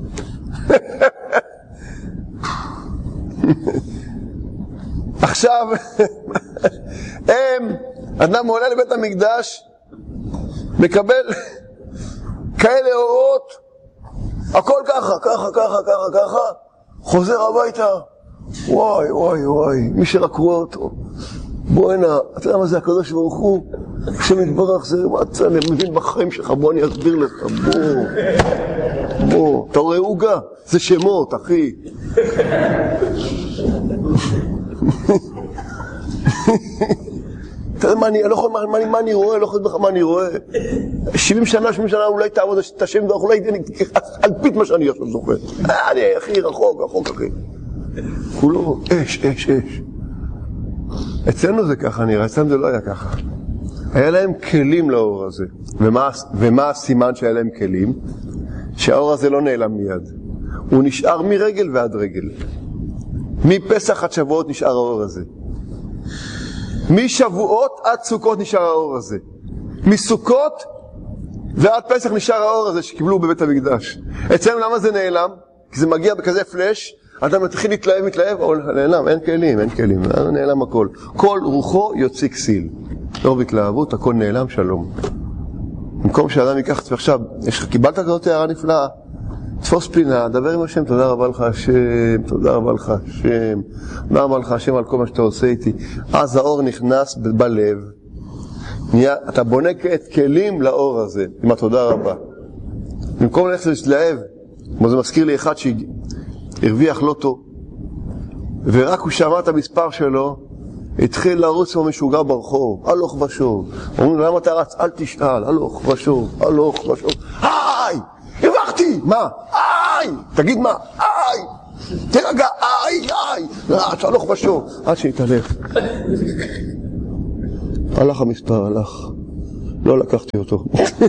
עכשיו, הם, אדם עולה לבית המקדש, מקבל כאלה אורות, הכל ככה, ככה, ככה, ככה, ככה, חוזר הביתה, וואי, וואי, וואי, מי שרקרו אותו, בוא הנה, אתה יודע מה זה הקדוש ברוך הוא? כשמתברך זה מצא, אני מבין בחיים שלך, בוא אני אסביר לך, בוא, בוא, אתה רואה עוגה? זה שמות, אחי. אתה יודע מה אני, לא יכול, מה אני רואה, לא יכול לדבר מה אני רואה. שבעים שנה, שבעים שנה אולי תעבוד את השם, ואולי על פית מה שאני עכשיו זוכר. אני הכי רחוק, רחוק, אחי. כולו אש, אש, אש. אצלנו זה ככה נראה, אצלנו זה לא היה ככה. היה להם כלים לאור הזה. ומה, ומה הסימן שהיה להם כלים? שהאור הזה לא נעלם מיד. הוא נשאר מרגל ועד רגל. מפסח עד שבועות נשאר האור הזה. משבועות עד סוכות נשאר האור הזה. מסוכות ועד פסח נשאר האור הזה שקיבלו בבית המקדש. אצלנו למה זה נעלם? כי זה מגיע בכזה פלש, אדם מתחיל להתלהב, מתלהב, אבל נעלם, אין כלים, אין כלים, נעלם הכל. כל רוחו יוציא כסיל. לא בהתלהבות, הכל נעלם, שלום. במקום שאדם ייקח, ועכשיו, קיבלת כזאת הערה נפלאה, תפוס פינה, דבר עם השם, תודה רבה לך השם, תודה רבה לך השם, תודה רבה לך השם על כל מה שאתה עושה איתי. אז האור נכנס בלב, נהיה, אתה בונה כעת כלים לאור הזה, עם התודה רבה. במקום ללכת להתלהב, כמו זה מזכיר לי אחד שהרוויח לוטו, ורק הוא שמע את המספר שלו, התחיל לרוץ משוגע ברחוב, הלוך ושוב. אומרים לו, למה אתה רץ? אל תשאל, הלוך ושוב, הלוך ושוב. היי! הרווחתי! מה? היי! תגיד מה? היי! תרגע, היי, היי! רץ, הלוך ושוב. עד שהתעלף. הלך המספר, הלך. לא לקחתי אותו.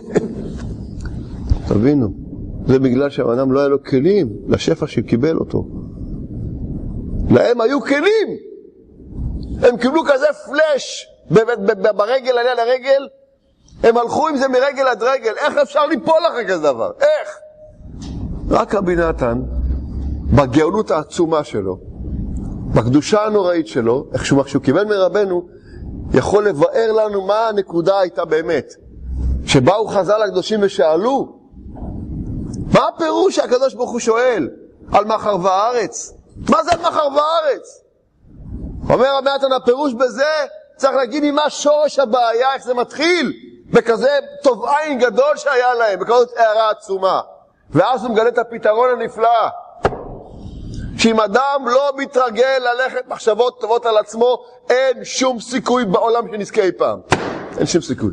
תבינו, זה בגלל שהאדם לא היה לו כלים לשפע שקיבל אותו. להם היו כלים. הם קיבלו כזה פלש ברגל עליה לרגל, הם הלכו עם זה מרגל עד רגל. איך אפשר ליפול אחרי כזה דבר? איך? רק רבי נתן, בגאונות העצומה שלו, בקדושה הנוראית שלו, איך שהוא, שהוא קיבל מרבנו, יכול לבאר לנו מה הנקודה הייתה באמת. שבאו חז"ל הקדושים ושאלו, מה הפירוש שהקדוש ברוך הוא שואל על מחר וארץ? מה זה מחר וארץ? אומר רבי נתן, הפירוש בזה, צריך להגיד לי מה שורש הבעיה, איך זה מתחיל, בכזה טוב עין גדול שהיה להם, בכזאת הערה עצומה. ואז הוא מגלה את הפתרון הנפלא. שאם אדם לא מתרגל ללכת מחשבות טובות על עצמו, אין שום סיכוי בעולם שנזכה אי פעם. אין שום סיכוי.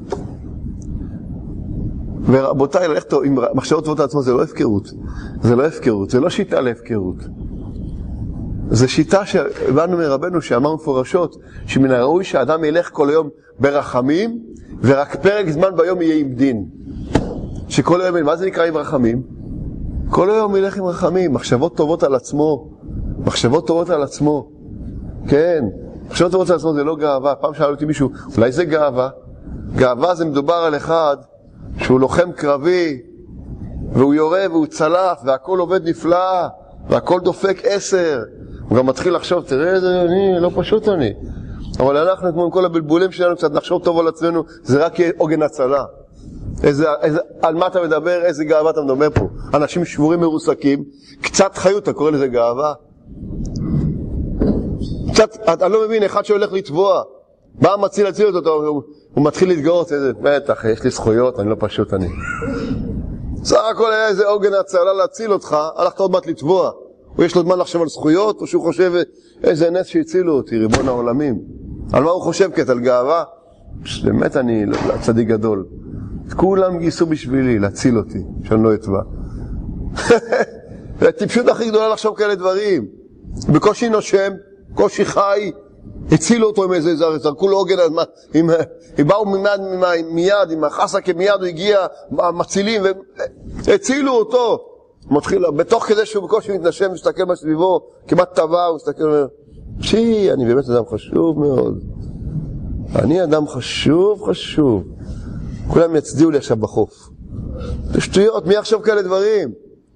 ורבותיי, ללכת עם מחשבות טובות על עצמו זה לא הפקרות. זה לא הפקרות, זה לא שיטה להפקרות. זה שיטה שהבנו מרבנו שאמר מפורשות, שמן הראוי שהאדם ילך כל היום ברחמים, ורק פרק זמן ביום יהיה עם דין. שכל היום, מה זה נקרא עם רחמים? כל היום ילך עם רחמים, מחשבות טובות על עצמו, מחשבות טובות על עצמו, כן, מחשבות טובות על עצמו זה לא גאווה. פעם שאלו אותי מישהו, אולי זה גאווה? גאווה זה מדובר על אחד שהוא לוחם קרבי, והוא יורה והוא צלף, והכל עובד נפלא, והכל דופק עשר, הוא גם מתחיל לחשוב, תראה איזה אני, לא פשוט אני. אבל אנחנו כמו עם כל הבלבולים שלנו, קצת נחשוב טוב על עצמנו, זה רק עוגן הצלה. איזה, איזה, על מה אתה מדבר, איזה גאווה אתה מדבר פה? אנשים שבורים מרוסקים, קצת חיות, אתה קורא לזה גאווה? קצת, אתה לא מבין, אחד שהולך לטבוע, בא מציל להציל אותו, הוא, הוא מתחיל להתגאות, איזה, בטח, יש לי זכויות, אני לא פשוט אני. סך הכל היה איזה עוגן הצלה להציל אותך, הלכת עוד מעט לטבוע. הוא יש לו זמן לחשוב על זכויות, או שהוא חושב, איזה נס שהצילו אותי, ריבון העולמים. על מה הוא חושב כעת, על גאווה? באמת אני צדיק גדול. כולם גייסו בשבילי להציל אותי, שאני לא אטבע. הטיפשות הכי גדולה לחשוב כאלה דברים. בקושי נושם, קושי חי, הצילו אותו עם איזה זר, זרקו לו עוגן, הם באו מיד, מיד, עם החסה כמיד הוא הגיע, מצילים, והצילו אותו. מתחיל, בתוך כדי שהוא בקושי מתנשם, מסתכל בסביבו, כמעט טבע, הוא מסתכל ואומר, שי, אני באמת אדם חשוב מאוד. אני אדם חשוב, חשוב. כולם יצדיעו לי עכשיו בחוף. זה שטויות, מי יחשוב כאלה דברים?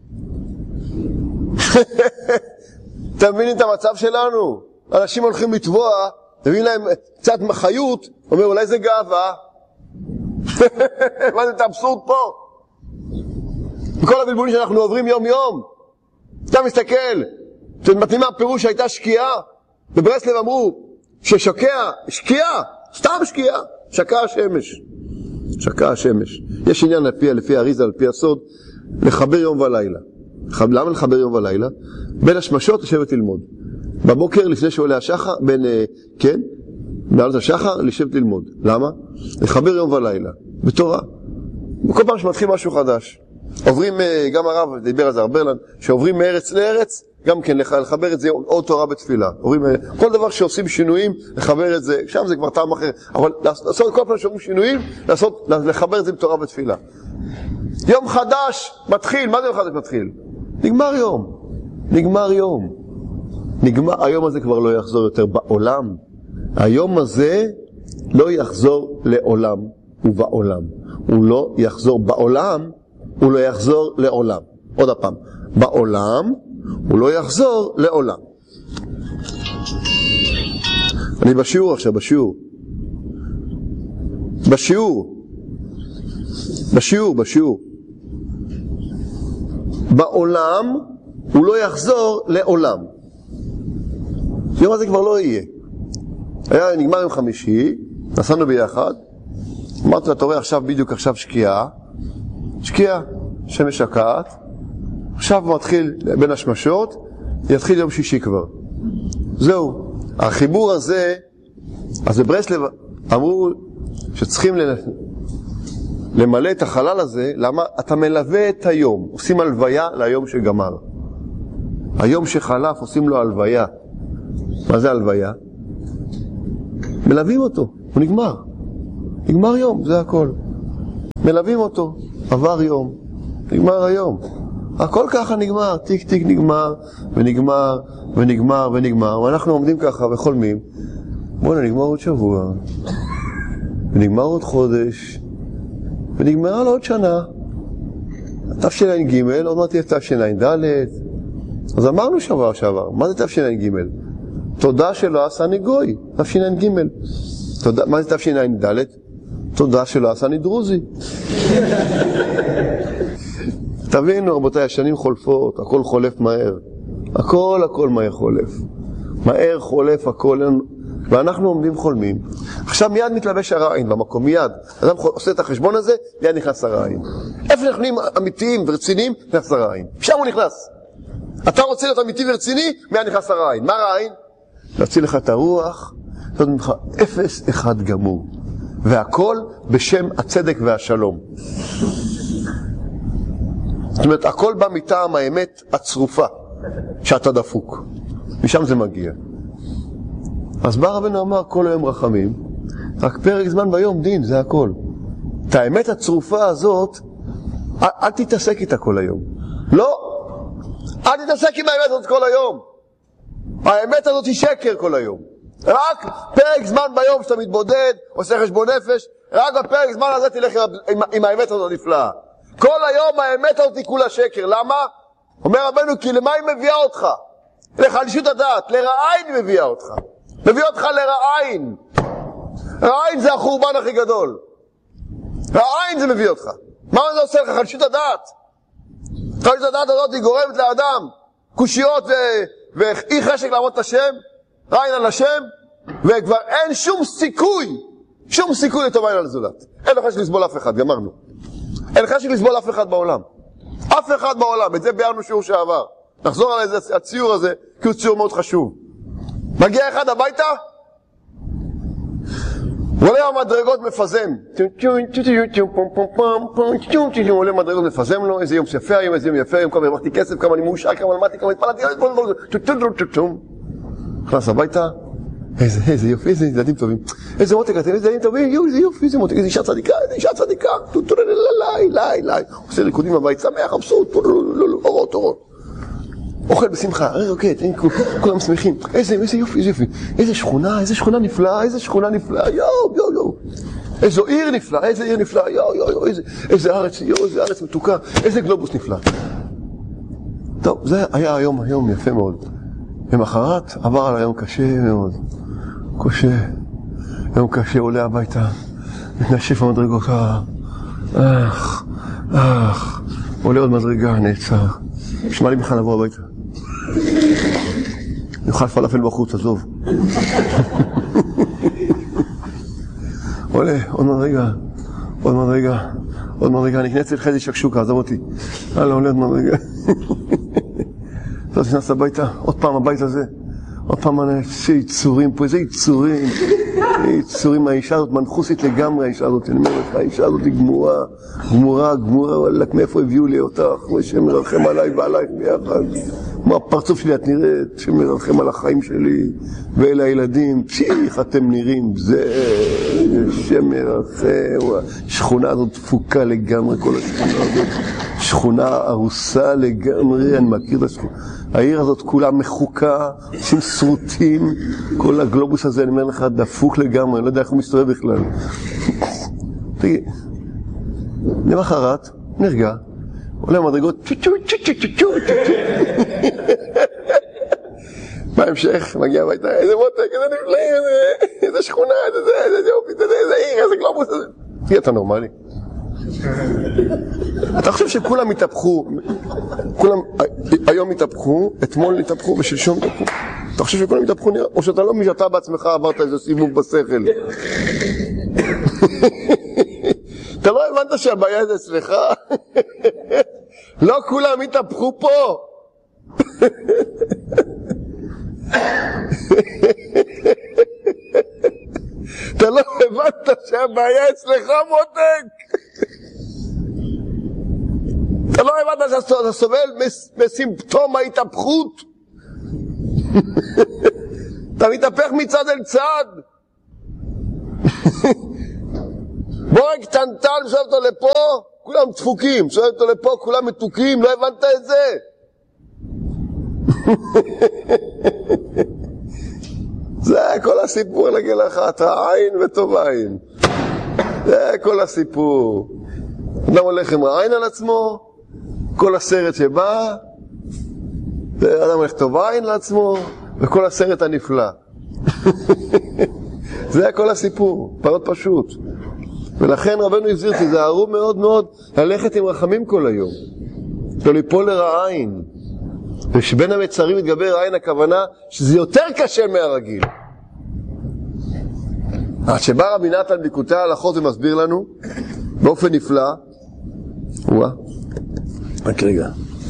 אתה מבינים את המצב שלנו? אנשים הולכים לטבוע, תבין להם קצת מחיות, אומר אולי זה גאווה. מה זה את האבסורד פה? בכל הבלבולים שאנחנו עוברים יום יום. אתה מסתכל, מתאימה הפירוש שהייתה שקיעה, בברסלב אמרו ששוקע, שקיעה, סתם שקיעה, שקע השמש. שקע השמש. יש עניין לפי, לפי האריזה, לפי הסוד, לחבר יום ולילה. למה לחבר יום ולילה? בין השמשות לשבת ללמוד. בבוקר לפני שעולה השחר, בין, כן, מעלות השחר לשבת ללמוד. למה? לחבר יום ולילה. בתורה. כל פעם שמתחיל משהו חדש. עוברים, גם הרב דיבר על זה הרבה, שעוברים מארץ לארץ, גם כן לחבר את זה עוד תורה בתפילה. עוברים, כל דבר שעושים שינויים, לחבר את זה, שם זה כבר טעם אחר. אבל לעשות כל פעם שעושים שינויים, לעשות, לחבר את זה בתורה בתפילה. יום חדש מתחיל, מה זה יום חדש מתחיל? נגמר יום. נגמר יום. נגמר, היום הזה כבר לא יחזור יותר בעולם. היום הזה לא יחזור לעולם ובעולם. הוא לא יחזור בעולם, הוא לא יחזור לעולם. עוד הפעם, בעולם הוא לא יחזור לעולם. אני בשיעור עכשיו, בשיעור. בשיעור. בשיעור, בשיעור. בעולם הוא לא יחזור לעולם. יום הזה כבר לא יהיה. היה נגמר יום חמישי, נסענו ביחד, אמרתי לה, תורא עכשיו בדיוק עכשיו שקיעה, שקיעה, שמש שקעת, עכשיו מתחיל בין השמשות, יתחיל יום שישי כבר. זהו. החיבור הזה, אז בברסלב אמרו שצריכים למלא את החלל הזה, למה? אתה מלווה את היום, עושים הלוויה ליום שגמר. היום שחלף עושים לו הלוויה. מה זה הלוויה? מלווים אותו, הוא נגמר. נגמר יום, זה הכל. מלווים אותו, עבר יום, נגמר היום. הכל ככה נגמר, טיק טיק נגמר, ונגמר, ונגמר, ונגמר, ואנחנו עומדים ככה וחולמים, בואו נגמר עוד שבוע, ונגמר עוד חודש, ונגמרה לו עוד שנה. תשע"ג, עוד מעט תהיה תשע"ד. אז אמרנו שבוע שעבר, מה זה תשע"ג? תודה שלא עשני גוי, תשע"ג. מה זה תשע"ד? תודה שלא עשני דרוזי. תבינו רבותיי, השנים חולפות, הכל חולף מהר. הכל הכל מהר חולף. מהר חולף הכל, ואנחנו עומדים חולמים. עכשיו מיד מתלבש הרעין במקום, מיד. אדם עושה את החשבון הזה, מיד נכנס הרעין. איפה נכנסים אמיתיים ורציניים? נכנס הרעין. שם הוא נכנס. אתה רוצה להיות אמיתי ורציני? מיד נכנס הרעין. מה רעין? להוציא לך את הרוח, זאת ממך אפס אחד גמור. והכל בשם הצדק והשלום. זאת אומרת, הכל בא מטעם האמת הצרופה, שאתה דפוק. משם זה מגיע. אז בא רבנו אמר, כל היום רחמים, רק פרק זמן ביום דין, זה הכל. את האמת הצרופה הזאת, אל, אל תתעסק איתה כל היום. לא! אל תתעסק עם האמת הזאת כל היום. האמת הזאת היא שקר כל היום. רק פרק זמן ביום שאתה מתבודד, עושה חשבון נפש, רק בפרק זמן הזה תלך עם, עם האמת הזאת נפלאה. כל היום האמת הזאת היא כולה שקר. למה? אומר רבנו, כי למה היא מביאה אותך? לחלישות הדעת, לרעין היא מביאה אותך. מביא אותך לרעין. רעין זה החורבן הכי גדול. רעין זה מביא אותך. מה זה עושה לך? חלישות הדעת. חלישות הדעת הזאת היא גורמת לאדם קושיות ו- ואי חשק לעמוד את השם, רעין על השם, וכבר אין שום סיכוי, שום סיכוי לטובה על הזולת. אין לך שלסבול אף אחד, גמרנו. אין לך שלסבול אף אחד בעולם. אף אחד בעולם, את זה ביארנו שיעור שעבר. נחזור על איזה הציור הזה, כי הוא ציור מאוד חשוב. מגיע אחד הביתה, עולה המדרגות מפזם. עולה מדרגות מפזם לו, איזה יום יפה היום, איזה יום יפה היום, כמה הרווחתי כסף, כמה אני מאושר, כמה למדתי, כמה התפלתי, נכנס הביתה, איזה יופי, איזה ילדים טובים. איזה מותק, איזה ילדים טובים, יו, איזה יופי, איזה מותק, איזה אישה צדיקה, איזה אישה צדיקה, לי, לי, לי. עושה ריקודים בבית, שמח, מבסוט, אורות, אורות. אוכל בשמחה, רוקט, כולם שמחים. איזה, איזה יופי, איזה יופי. איזה שכונה, איזה שכונה נפלאה, איזה שכונה נפלאה, יו, יו, יו. איזו עיר נפלאה, איזה עיר נפלאה, יו, יו, יו, איזה ארץ, יו, איזה ארץ מתוקה, איזה גלובוס נפלא. טוב, זה היה היום, היום יפה מאוד. למחרת עבר על היום קשה מאוד. קשה. יום קשה, עולה הביתה, מתנשף במדרגות, אך, אך, עולה עוד מדרגה, נעצר. שמע לי בכלל לבוא הביתה. נאכל פלאפל בחוץ, עזוב. עולה, עוד מדרגה, עוד מדרגה, עוד מדרגה, נכנס אל חזי שקשוקה, עזוב אותי. הלאה, עולה עוד מדרגה. אז נכנס הביתה, עוד פעם הבית הזה, עוד פעם איזה יצורים פה, איזה יצורים, יצורים, האישה הזאת מנחוסית לגמרי, האישה הזאת, אני אומר לך, האישה הזאת היא גמורה, גמורה, גמורה, וואלק, מאיפה הביאו לי אותך, שמרחם עליי ועלייך ביחד, כמו הפרצוף שלי את נראית, שמרחם על החיים שלי, ואלה הילדים, פשיך, אתם נראים, זה, שמרחם, השכונה הזאת תפוקה לגמרי, כל השכונה הזאת, שכונה ארוסה לגמרי, אני מכיר את השכונה, העיר הזאת כולה מחוקה, אנשים סרוטים, כל הגלובוס הזה, אני אומר לך, דפוק לגמרי, אני לא יודע איך הוא מסתובב בכלל. תגיד, למחרת, נרגע, עולה מדרגות, צ'ו צ'ו צ'ו צ'ו צ'ו צ'ו צ'ו. בהמשך, מגיע הביתה, איזה מותק, איזה נפלא, איזה שכונה, איזה זה, איזה יופי, איזה עיר, איזה גלובוס הזה. תגיד, אתה נורמלי? אתה חושב שכולם התהפכו, כולם היום התהפכו, אתמול התהפכו ושלשום התהפכו? אתה חושב שכולם התהפכו, או שאתה לא מי שאתה בעצמך עברת איזה סיבוב בשכל? אתה לא הבנת שהבעיה זה אצלך? לא כולם התהפכו פה. אתה לא הבנת שהבעיה אצלך, מותק. אתה לא הבנת שאתה סובל מסימפטום ההתהפכות. אתה מתהפך מצד אל צד. בורג קטנטן, מסובב אותו לפה, כולם דפוקים, מסובב אותו לפה, כולם מתוקים, לא הבנת את זה? זה כל הסיפור לגל אחת, העין וטוב העין. זה כל הסיפור. אדם הולך עם העין על עצמו, כל הסרט שבא, אדם הולך טוב העין לעצמו, וכל הסרט הנפלא. זה כל הסיפור, מאוד פשוט. ולכן רבנו הזהיר, תיזהרו מאוד מאוד ללכת עם רחמים כל היום. לא ליפול לרע עין. ושבין המצרים מתגבר עין, הכוונה שזה יותר קשה מהרגיל. עד שבא רבי נתן בליקוטי ההלכות ומסביר לנו באופן נפלא, וואה, רק רגע.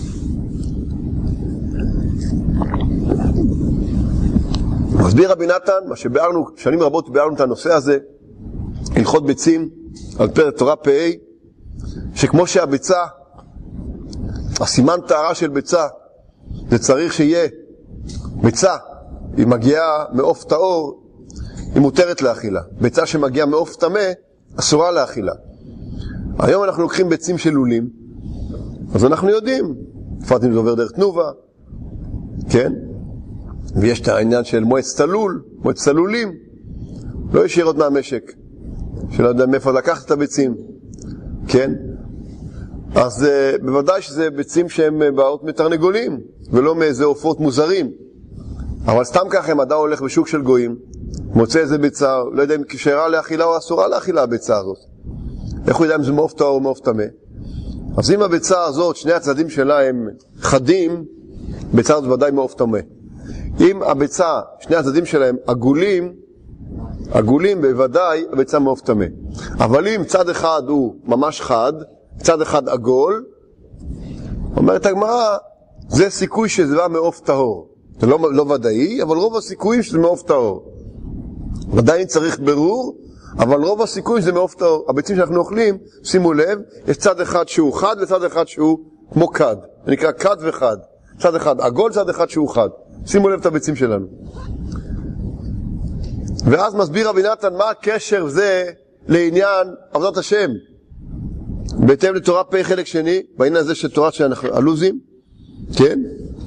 מסביר רבי נתן, מה שבארנו, שנים רבות בארנו את הנושא הזה, הלכות ביצים, על פרק תורה פ"ה, שכמו שהביצה, הסימן טהרה של ביצה, זה צריך שיהיה ביצה, היא מגיעה מעוף טהור, היא מותרת לאכילה. ביצה שמגיעה מעוף טמא, אסורה לאכילה. היום אנחנו לוקחים ביצים של לולים, אז אנחנו יודעים, בפרט אם זה עובר דרך תנובה, כן? ויש את העניין של מועצת הלול, מועצת הלולים, לא ישירות מהמשק, שלא יודע מאיפה לקחת את הביצים, כן? אז uh, בוודאי שזה ביצים שהן באות מתרנגולים, ולא מאיזה עופות מוזרים. אבל סתם ככה, אם אדם הולך בשוק של גויים, מוצא איזה ביצה, לא יודע אם כשרה לאכילה או אסורה לאכילה הביצה הזאת. איך הוא יודע אם זה מעוף טהור או מעוף טמא? אז אם הביצה הזאת, שני הצדדים שלה הם חדים, ביצה הזאת ודאי מעוף טמא. אם הביצה, שני הצדדים שלה הם עגולים, עגולים בוודאי הביצה מעוף טמא. אבל אם צד אחד הוא ממש חד, צד אחד עגול, אומרת הגמרא, זה סיכוי שזה בא מעוף טהור. זה לא, לא ודאי, אבל רוב הסיכויים שזה מעוף טהור. ודאי צריך ברור, אבל רוב הסיכוי שזה מעוף טהור. הביצים שאנחנו אוכלים, שימו לב, יש צד אחד שהוא חד וצד אחד שהוא כמו קד. זה נקרא קד וחד. צד אחד עגול, צד אחד שהוא חד. שימו לב את הביצים שלנו. ואז מסביר רבי נתן מה הקשר זה לעניין עבודת השם. בהתאם לתורה פ' חלק שני, בעניין הזה של תורת הלוזים, כן?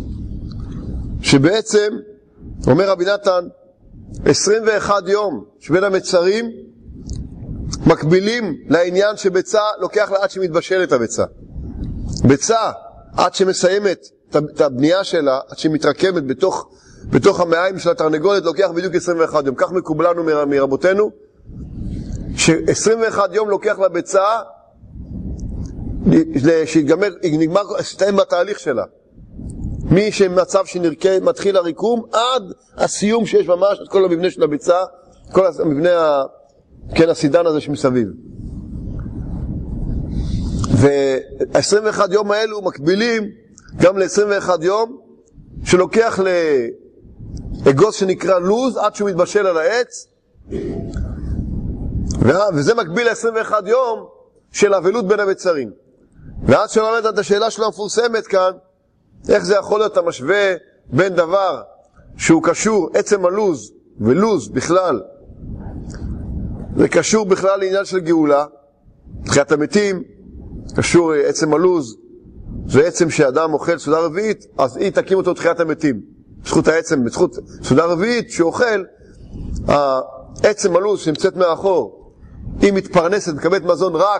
שבעצם, אומר רבי נתן, עשרים ואחד יום שבין המצרים מקבילים לעניין שביצה לוקח לה עד שמתבשלת הביצה. ביצה, עד שמסיימת את הבנייה שלה, עד שמתרקמת בתוך, בתוך המעיים של התרנגולת, לוקח בדיוק עשרים ואחד יום. כך מקובלנו מרבותינו, ש-עשרים ואחד יום לוקח לביצה, שיגמר, נגמר, שתיים בתהליך שלה. מי שמצב שנרקה, מתחיל הריקום, עד הסיום שיש ממש את כל המבנה של הביצה, כל המבנה, כן, הסידן הזה שמסביב. וה-עשרים ואחד יום האלו מקבילים גם ל-עשרים ואחד יום, שלוקח לאגוז שנקרא לוז, עד שהוא מתבשל על העץ, וזה מקביל ל-עשרים ואחד יום של אבלות בין המצרים. ואז שלומדת את השאלה שלו המפורסמת כאן, איך זה יכול להיות המשווה בין דבר שהוא קשור, עצם הלוז ולוז בכלל, זה קשור בכלל לעניין של גאולה, תחיית המתים, קשור עצם הלוז, זה עצם שאדם אוכל סעודה רביעית, אז היא תקים אותו תחיית המתים. בזכות העצם, בזכות סעודה רביעית שאוכל, העצם הלוז שנמצאת מאחור, היא מתפרנסת, מקבלת מזון רק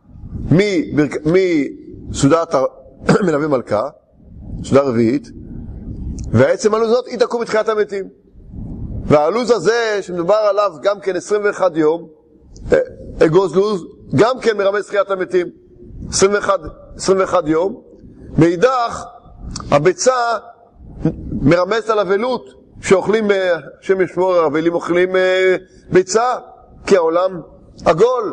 מסעודת מלווה מלכה, סעודה רביעית, והעצם הלוז הזאת היא תקום בתחיית המתים. והלוז הזה שמדובר עליו גם כן עשרים ואחד יום, אגוז לוז, גם כן מרמז תחיית המתים. עשרים ואחד, עשרים ואחד יום. מאידך, הביצה מרמזת על אבלות שאוכלים, שם ישמור, האבלים אוכלים ביצה, כי העולם עגול.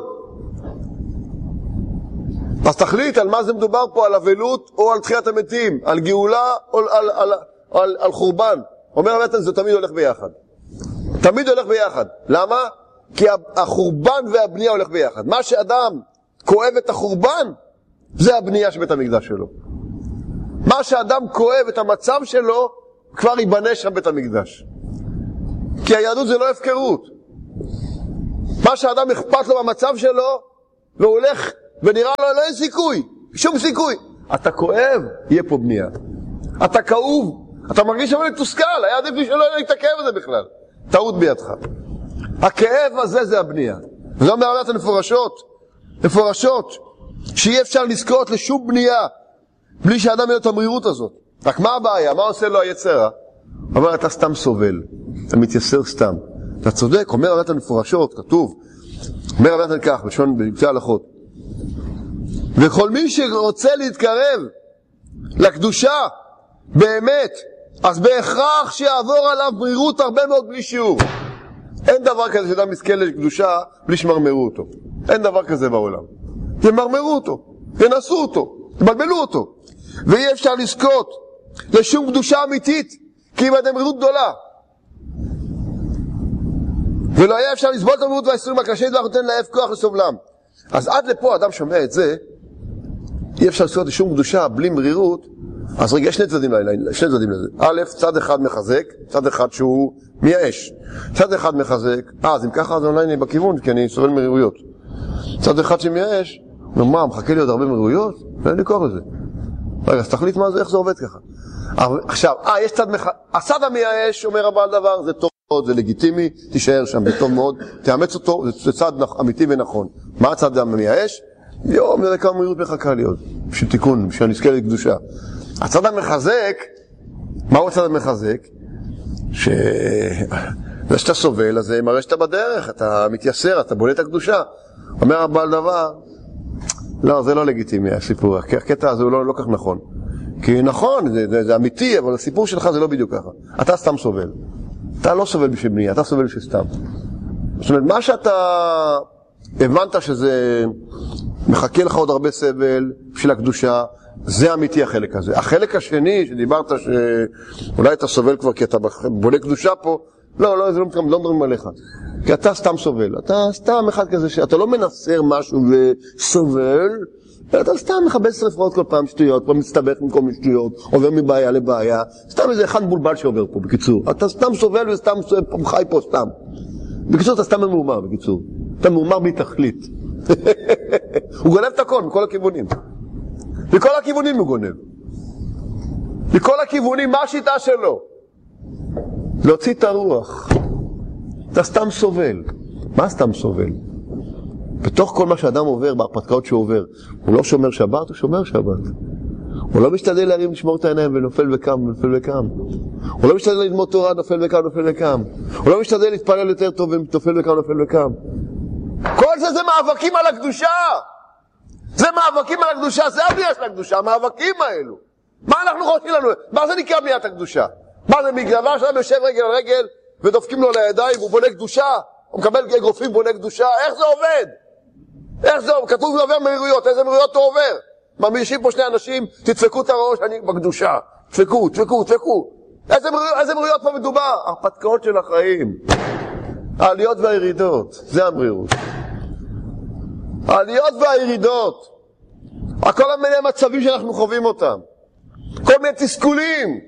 אז תחליט על מה זה מדובר פה, על אבלות או על תחיית המתים, על גאולה או על, על, על, על, על חורבן. אומר הרב, זה תמיד הולך ביחד. תמיד הולך ביחד. למה? כי החורבן והבנייה הולך ביחד. מה שאדם כואב את החורבן, זה הבנייה של בית המקדש שלו. מה שאדם כואב את המצב שלו, כבר ייבנה שם בית המקדש. כי היהדות זה לא הפקרות. מה שאדם אכפת לו במצב שלו, והוא הולך ונראה לו לא אין סיכוי, שום סיכוי. אתה כואב, יהיה פה בנייה. אתה כאוב, אתה מרגיש אבל תוסכל, היה עדיף לי שלא יהיה את הכאב הזה בכלל. טעות בידך. הכאב הזה זה הבנייה. וזו אומרת המפורשות, מפורשות, שאי אפשר לזכות לשום בנייה בלי שאדם יהיה את המרירות הזאת. רק מה הבעיה? מה עושה לו היצר? אומר, אתה סתם סובל, אתה מתייסר סתם. אתה צודק, אומר אומרת המפורשות, כתוב, אומר אומרת כך, בשון בנקצי הלכות. וכל מי שרוצה להתקרב לקדושה, באמת, אז בהכרח שיעבור עליו מרירות הרבה מאוד בלי שיעור. אין דבר כזה שאדם יזכה לקדושה בלי שמרמרו אותו. אין דבר כזה בעולם. ימרמרו אותו, ינסו אותו, יבלבלו אותו. ואי אפשר לזכות לשום קדושה אמיתית, כי אם עד מרירות גדולה. ולא היה אפשר לסבול את המרירות והאיסורים הקשים, ואנחנו נותן לאף כוח לסובלם. אז עד לפה אדם שומע את זה, אי אפשר לזכות לשום קדושה בלי מרירות. אז רגע, יש שני צדדים לילה, שני צדדים לזה. א', צד אחד מחזק, צד אחד שהוא מייאש. צד אחד מחזק, אה, אז אם ככה אז אולי אני בכיוון, כי אני סובל מרירויות. צד אחד שמייאש, אומר, מה, מחכה לי עוד הרבה מרירויות? ואין לי כוח לזה. רגע, אז תחליט מה זה, איך זה עובד ככה. עכשיו, אה, יש צד מחזק, הצד המייאש, אומר הבעל דבר, זה טוב מאוד, זה לגיטימי, תישאר שם, זה טוב מאוד, תאמץ אותו, זה צד אמיתי ונכון. מה הצד המייאש? יום, זה כמה מרירות מחכה לי עוד, בשביל תיקון, בשביל נזכה לקדושה. הצד המחזק, מהו הצד המחזק? ש... זה שאתה סובל, אז זה מראה שאתה בדרך, אתה מתייסר, אתה בולט הקדושה. אומר הבעל דבר, לא, זה לא לגיטימי, הסיפור. הקטע הזה הוא לא, לא כך נכון. כי נכון, זה, זה, זה אמיתי, אבל הסיפור שלך זה לא בדיוק ככה. אתה סתם סובל. אתה לא סובל בשביל בנייה, אתה סובל בשביל סתם. זאת אומרת, מה שאתה הבנת שזה מחכה לך עוד הרבה סבל בשביל הקדושה, זה אמיתי החלק הזה. החלק השני, שדיברת שאולי אתה סובל כבר כי אתה בולק קדושה פה, לא, לא, זה לא מדברים עליך. כי אתה סתם סובל. אתה סתם אחד כזה שאתה לא מנסר משהו וסובל, אתה סתם מכבד שרפות כל פעם שטויות, פה מצטבח במקום שטויות, עובר מבעיה לבעיה, סתם איזה אחד בולבל שעובר פה, בקיצור. אתה סתם סובל וסתם חי פה סתם. בקיצור, אתה סתם ממומר, בקיצור. אתה ממומר בלי תכלית. הוא גונב את הכל, מכל הכיוונים. מכל הכיוונים הוא גונב. מכל הכיוונים, מה השיטה שלו? להוציא את הרוח. אתה סתם סובל. מה סתם סובל? בתוך כל מה שאדם עובר, בהרפתקאות שהוא עובר, הוא לא שומר שבת, הוא שומר שבת. הוא לא משתדל להרים לשמור את העיניים ונופל וקם, ונופל וקם. הוא לא משתדל ללמוד תורה, נופל וקם, נופל וקם. הוא לא משתדל להתפלל יותר טוב ונופל וקם, נופל וקם. כל זה זה מאבקים על הקדושה. זה מאבקים על הקדושה, זה הבנייה של הקדושה, המאבקים האלו. מה אנחנו חושבים לנו? מה זה נקרא בניית הקדושה? מה זה מגדבר שלנו יושב רגל על רגל ודופקים לו לידיים והוא בונה קדושה? הוא מקבל אגרופים ובונה קדושה? איך זה עובד? איך זה עובד? כתוב עובר מרירויות, איזה מרירויות הוא עובר? ממישים פה שני אנשים, תדפקו את הראש, אני בקדושה. דפקו, דפקו, דפקו. איזה מרירויות, איזה מרירויות פה מדובר? הרפתקאות של החיים. העליות והירידות, זה המרירות. העליות והירידות, כל מיני מצבים שאנחנו חווים אותם, כל מיני תסכולים,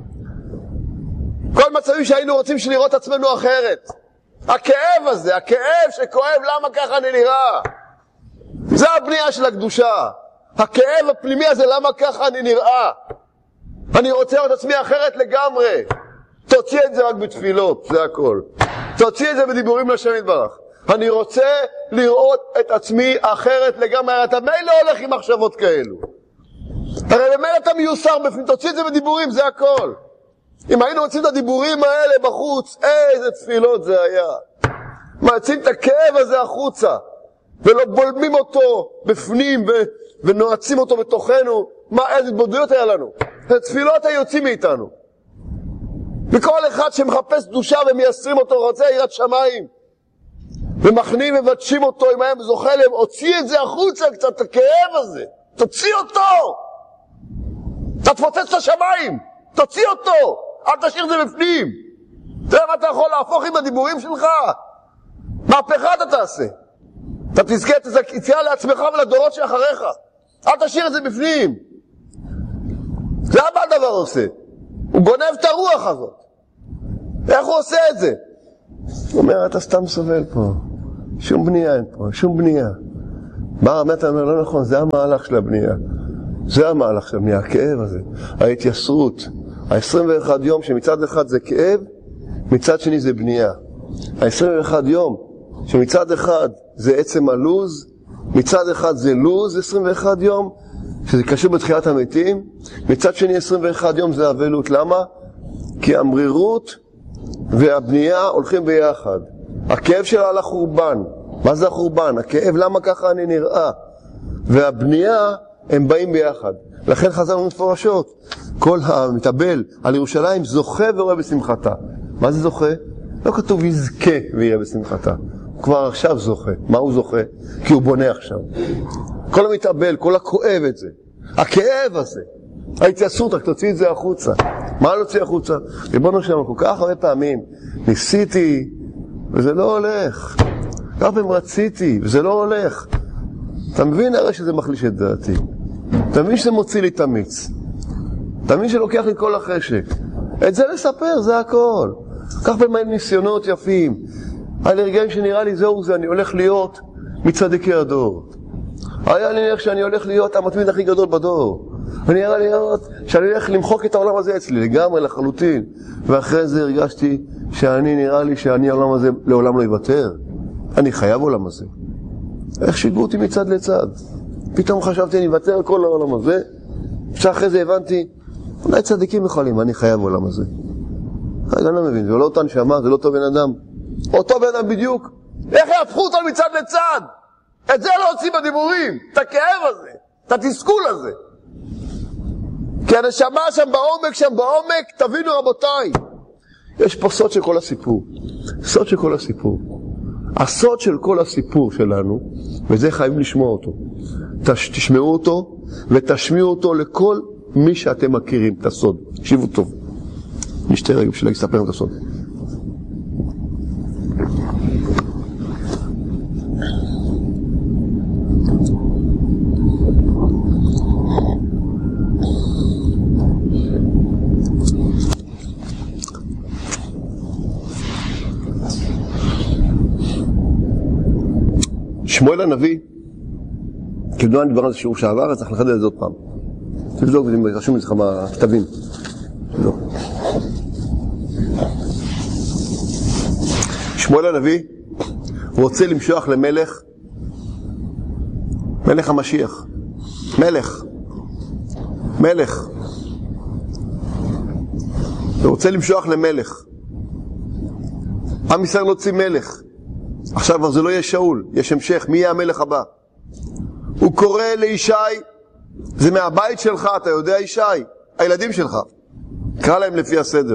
כל מצבים שהיינו רוצים שנראות עצמנו אחרת. הכאב הזה, הכאב שכואב למה ככה אני נראה, זה הבנייה של הקדושה. הכאב הפנימי הזה, למה ככה אני נראה, אני רוצה לראות עצמי אחרת לגמרי. תוציא את זה רק בתפילות, זה הכל. תוציא את זה בדיבורים לשם יתברך. אני רוצה לראות את עצמי אחרת לגמרי. אתה מילא הולך עם מחשבות כאלו, הרי במילא אתה מיוסר בפנים. תוציא את זה בדיבורים, זה הכל. אם היינו רוצים את הדיבורים האלה בחוץ, איזה תפילות זה היה. מעצים את הכאב הזה החוצה ולא בולמים אותו בפנים ו... ונועצים אותו בתוכנו. מה, איזה התבודדויות היה לנו. התפילות היוצאים מאיתנו. וכל אחד שמחפש קדושה ומייסרים אותו רוצה יראת שמיים, ומכנים ובדשים אותו אם היה זוכה להם, הוציא את זה החוצה קצת, את הכאב הזה, תוציא אותו, תתפוצץ את השמיים, תוציא אותו, אל תשאיר את זה בפנים. תראה מה אתה יכול להפוך עם הדיבורים שלך, מהפכה אתה תעשה, אתה תזכה את היציאה לעצמך ולדורות שאחריך. אל תשאיר את זה בפנים. זה הבא דבר עושה, הוא גונב את הרוח הזאת. איך הוא עושה את זה? הוא אומר, אתה סתם סובל פה, שום בנייה אין פה, שום בנייה. בא הרמת אומר, לא נכון, זה המהלך של הבנייה. זה המהלך של הבנייה, הכאב הזה, ההתייסרות. ה-עשרים ואחד יום שמצד אחד זה כאב, מצד שני זה בנייה. ה-עשרים ואחד יום שמצד אחד זה עצם הלוז, מצד אחד זה לוז עשרים ואחד יום, שזה קשור בתחיית המתים, מצד שני עשרים ואחד יום זה אבלות. למה? כי המרירות והבנייה הולכים ביחד. הכאב שלה על החורבן. מה זה החורבן? הכאב, למה ככה אני נראה? והבנייה הם באים ביחד. לכן חזרנו מפורשות. כל המתאבל על ירושלים זוכה ורואה בשמחתה. מה זה זוכה? לא כתוב יזכה ויראה בשמחתה. הוא כבר עכשיו זוכה. מה הוא זוכה? כי הוא בונה עכשיו. כל המתאבל, כל הכואב את זה. הכאב הזה. ההתייסרות, רק תוציא את זה החוצה. מה להוציא החוצה? ריבונו שלנו, כל כך הרבה פעמים ניסיתי וזה לא הולך. כמה פעמים רציתי וזה לא הולך. אתה מבין הרי שזה מחליש את דעתי. אתה מבין שזה מוציא לי את המיץ. אתה מבין שלוקח לי כל החשק. את זה לספר, זה הכל. כך פעמים ניסיונות יפים. היה לי רגעים שנראה לי זהו זה, אני הולך להיות מצדיקי הדור. היה לי נראה שאני הולך להיות המתמיד הכי גדול בדור. אני נראה להיות שאני הולך למחוק את העולם הזה אצלי, לגמרי, לחלוטין. ואחרי זה הרגשתי שאני נראה לי שאני העולם הזה לעולם לא יוותר. אני חייב עולם הזה. איך שיגעו אותי מצד לצד. פתאום חשבתי אני אוותר על כל העולם הזה. שאחרי זה הבנתי, אולי צדיקים יכולים, אני חייב עולם הזה. רגע, אני לא מבין, זה לא אותה נשמה, זה לא אותו בן אדם. אותו בן אדם בדיוק. איך יהפכו אותנו מצד לצד? את זה לא עושים בדיבורים. את הכאב הזה, את התסכול הזה. כי הנשמה שם בעומק, שם בעומק, תבינו רבותיי. יש פה סוד של כל הסיפור. סוד של כל הסיפור. הסוד של כל הסיפור שלנו, וזה חייבים לשמוע אותו. תשמעו אותו ותשמיעו אותו לכל מי שאתם מכירים את הסוד. תקשיבו טוב. נשתה רגע בשביל להסתפר את הסוד. שמואל הנביא, כדוע אני דבר על זה שיעור שעבר, אז צריך לחדד את זה עוד פעם. תבדוק, ואם רשום לך מהכתבים. תבדוק. שמואל הנביא רוצה למשוח למלך, מלך המשיח. מלך. מלך. הוא רוצה למשוח למלך. עם ישראל נוציא מלך. עכשיו כבר זה לא יהיה שאול, יש המשך, מי יהיה המלך הבא? הוא קורא לישי, זה מהבית שלך, אתה יודע ישי, הילדים שלך, קרא להם לפי הסדר.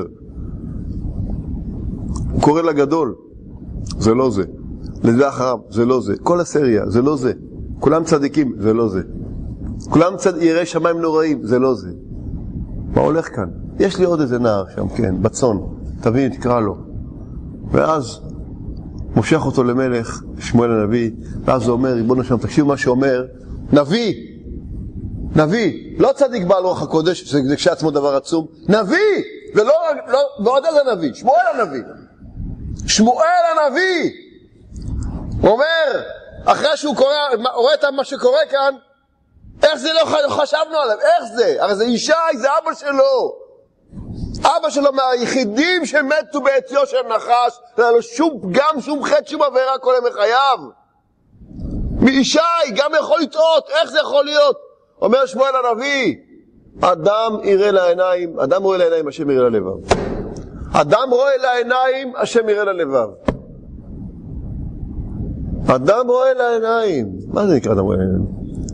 הוא קורא לגדול, זה לא זה. לזה אחריו, זה לא זה. כל הסריה, זה לא זה. כולם צדיקים, זה לא זה. כולם צד... יראי שמיים נוראים, זה לא זה. מה הולך כאן? יש לי עוד איזה נער שם, כן, בצון, תבין, תקרא לו. ואז מושך אותו למלך, שמואל הנביא, ואז הוא אומר, ריבונו שלום, תקשיבו מה שאומר, נביא, נביא, לא צדיק בעל רוח הקודש, שזה כשעצמו דבר עצום, נביא, ולא, לא, ועוד איזה נביא, שמואל הנביא, שמואל הנביא, הוא אומר, אחרי שהוא קורא, רואה את מה שקורה כאן, איך זה לא חשבנו עליו, איך זה, הרי זה ישי, זה אבא שלו, אבא שלו מהיחידים שמתו בעציו של נחש, לא היה לו שום פגם, שום חטא, שום עבירה כל ימי חייו. מישי גם יכול לטעות, איך זה יכול להיות? אומר שמואל הנביא, אדם יראה לעיניים, אדם רואה לעיניים, השם יראה ללבב. אדם רואה לעיניים, השם יראה ללבב. אדם רואה לעיניים. מה זה נקרא אדם רואה לעיניים?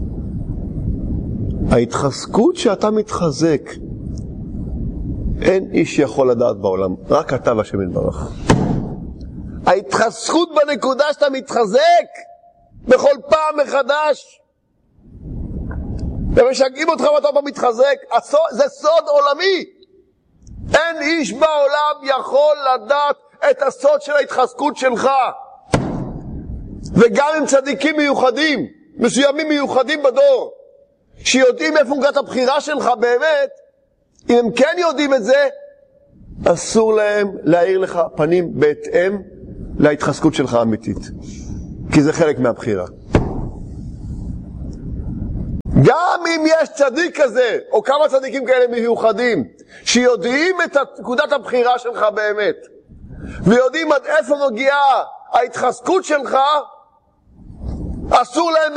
ההתחזקות שאתה מתחזק, אין איש יכול לדעת בעולם, רק אתה והשם יתברך. ההתחזקות בנקודה שאתה מתחזק בכל פעם מחדש, ומשגעים אותך ואתה מתחזק, זה סוד עולמי. אין איש בעולם יכול לדעת את הסוד של ההתחזקות שלך. וגם עם צדיקים מיוחדים, מסוימים מיוחדים בדור, שיודעים איפה נקודת הבחירה שלך באמת, אם הם כן יודעים את זה, אסור להם להאיר לך פנים בהתאם להתחזקות שלך האמיתית. כי זה חלק מהבחירה. גם אם יש צדיק כזה, או כמה צדיקים כאלה מיוחדים, שיודעים את נקודת הבחירה שלך באמת, ויודעים עד איפה מגיעה ההתחזקות שלך, אסור להם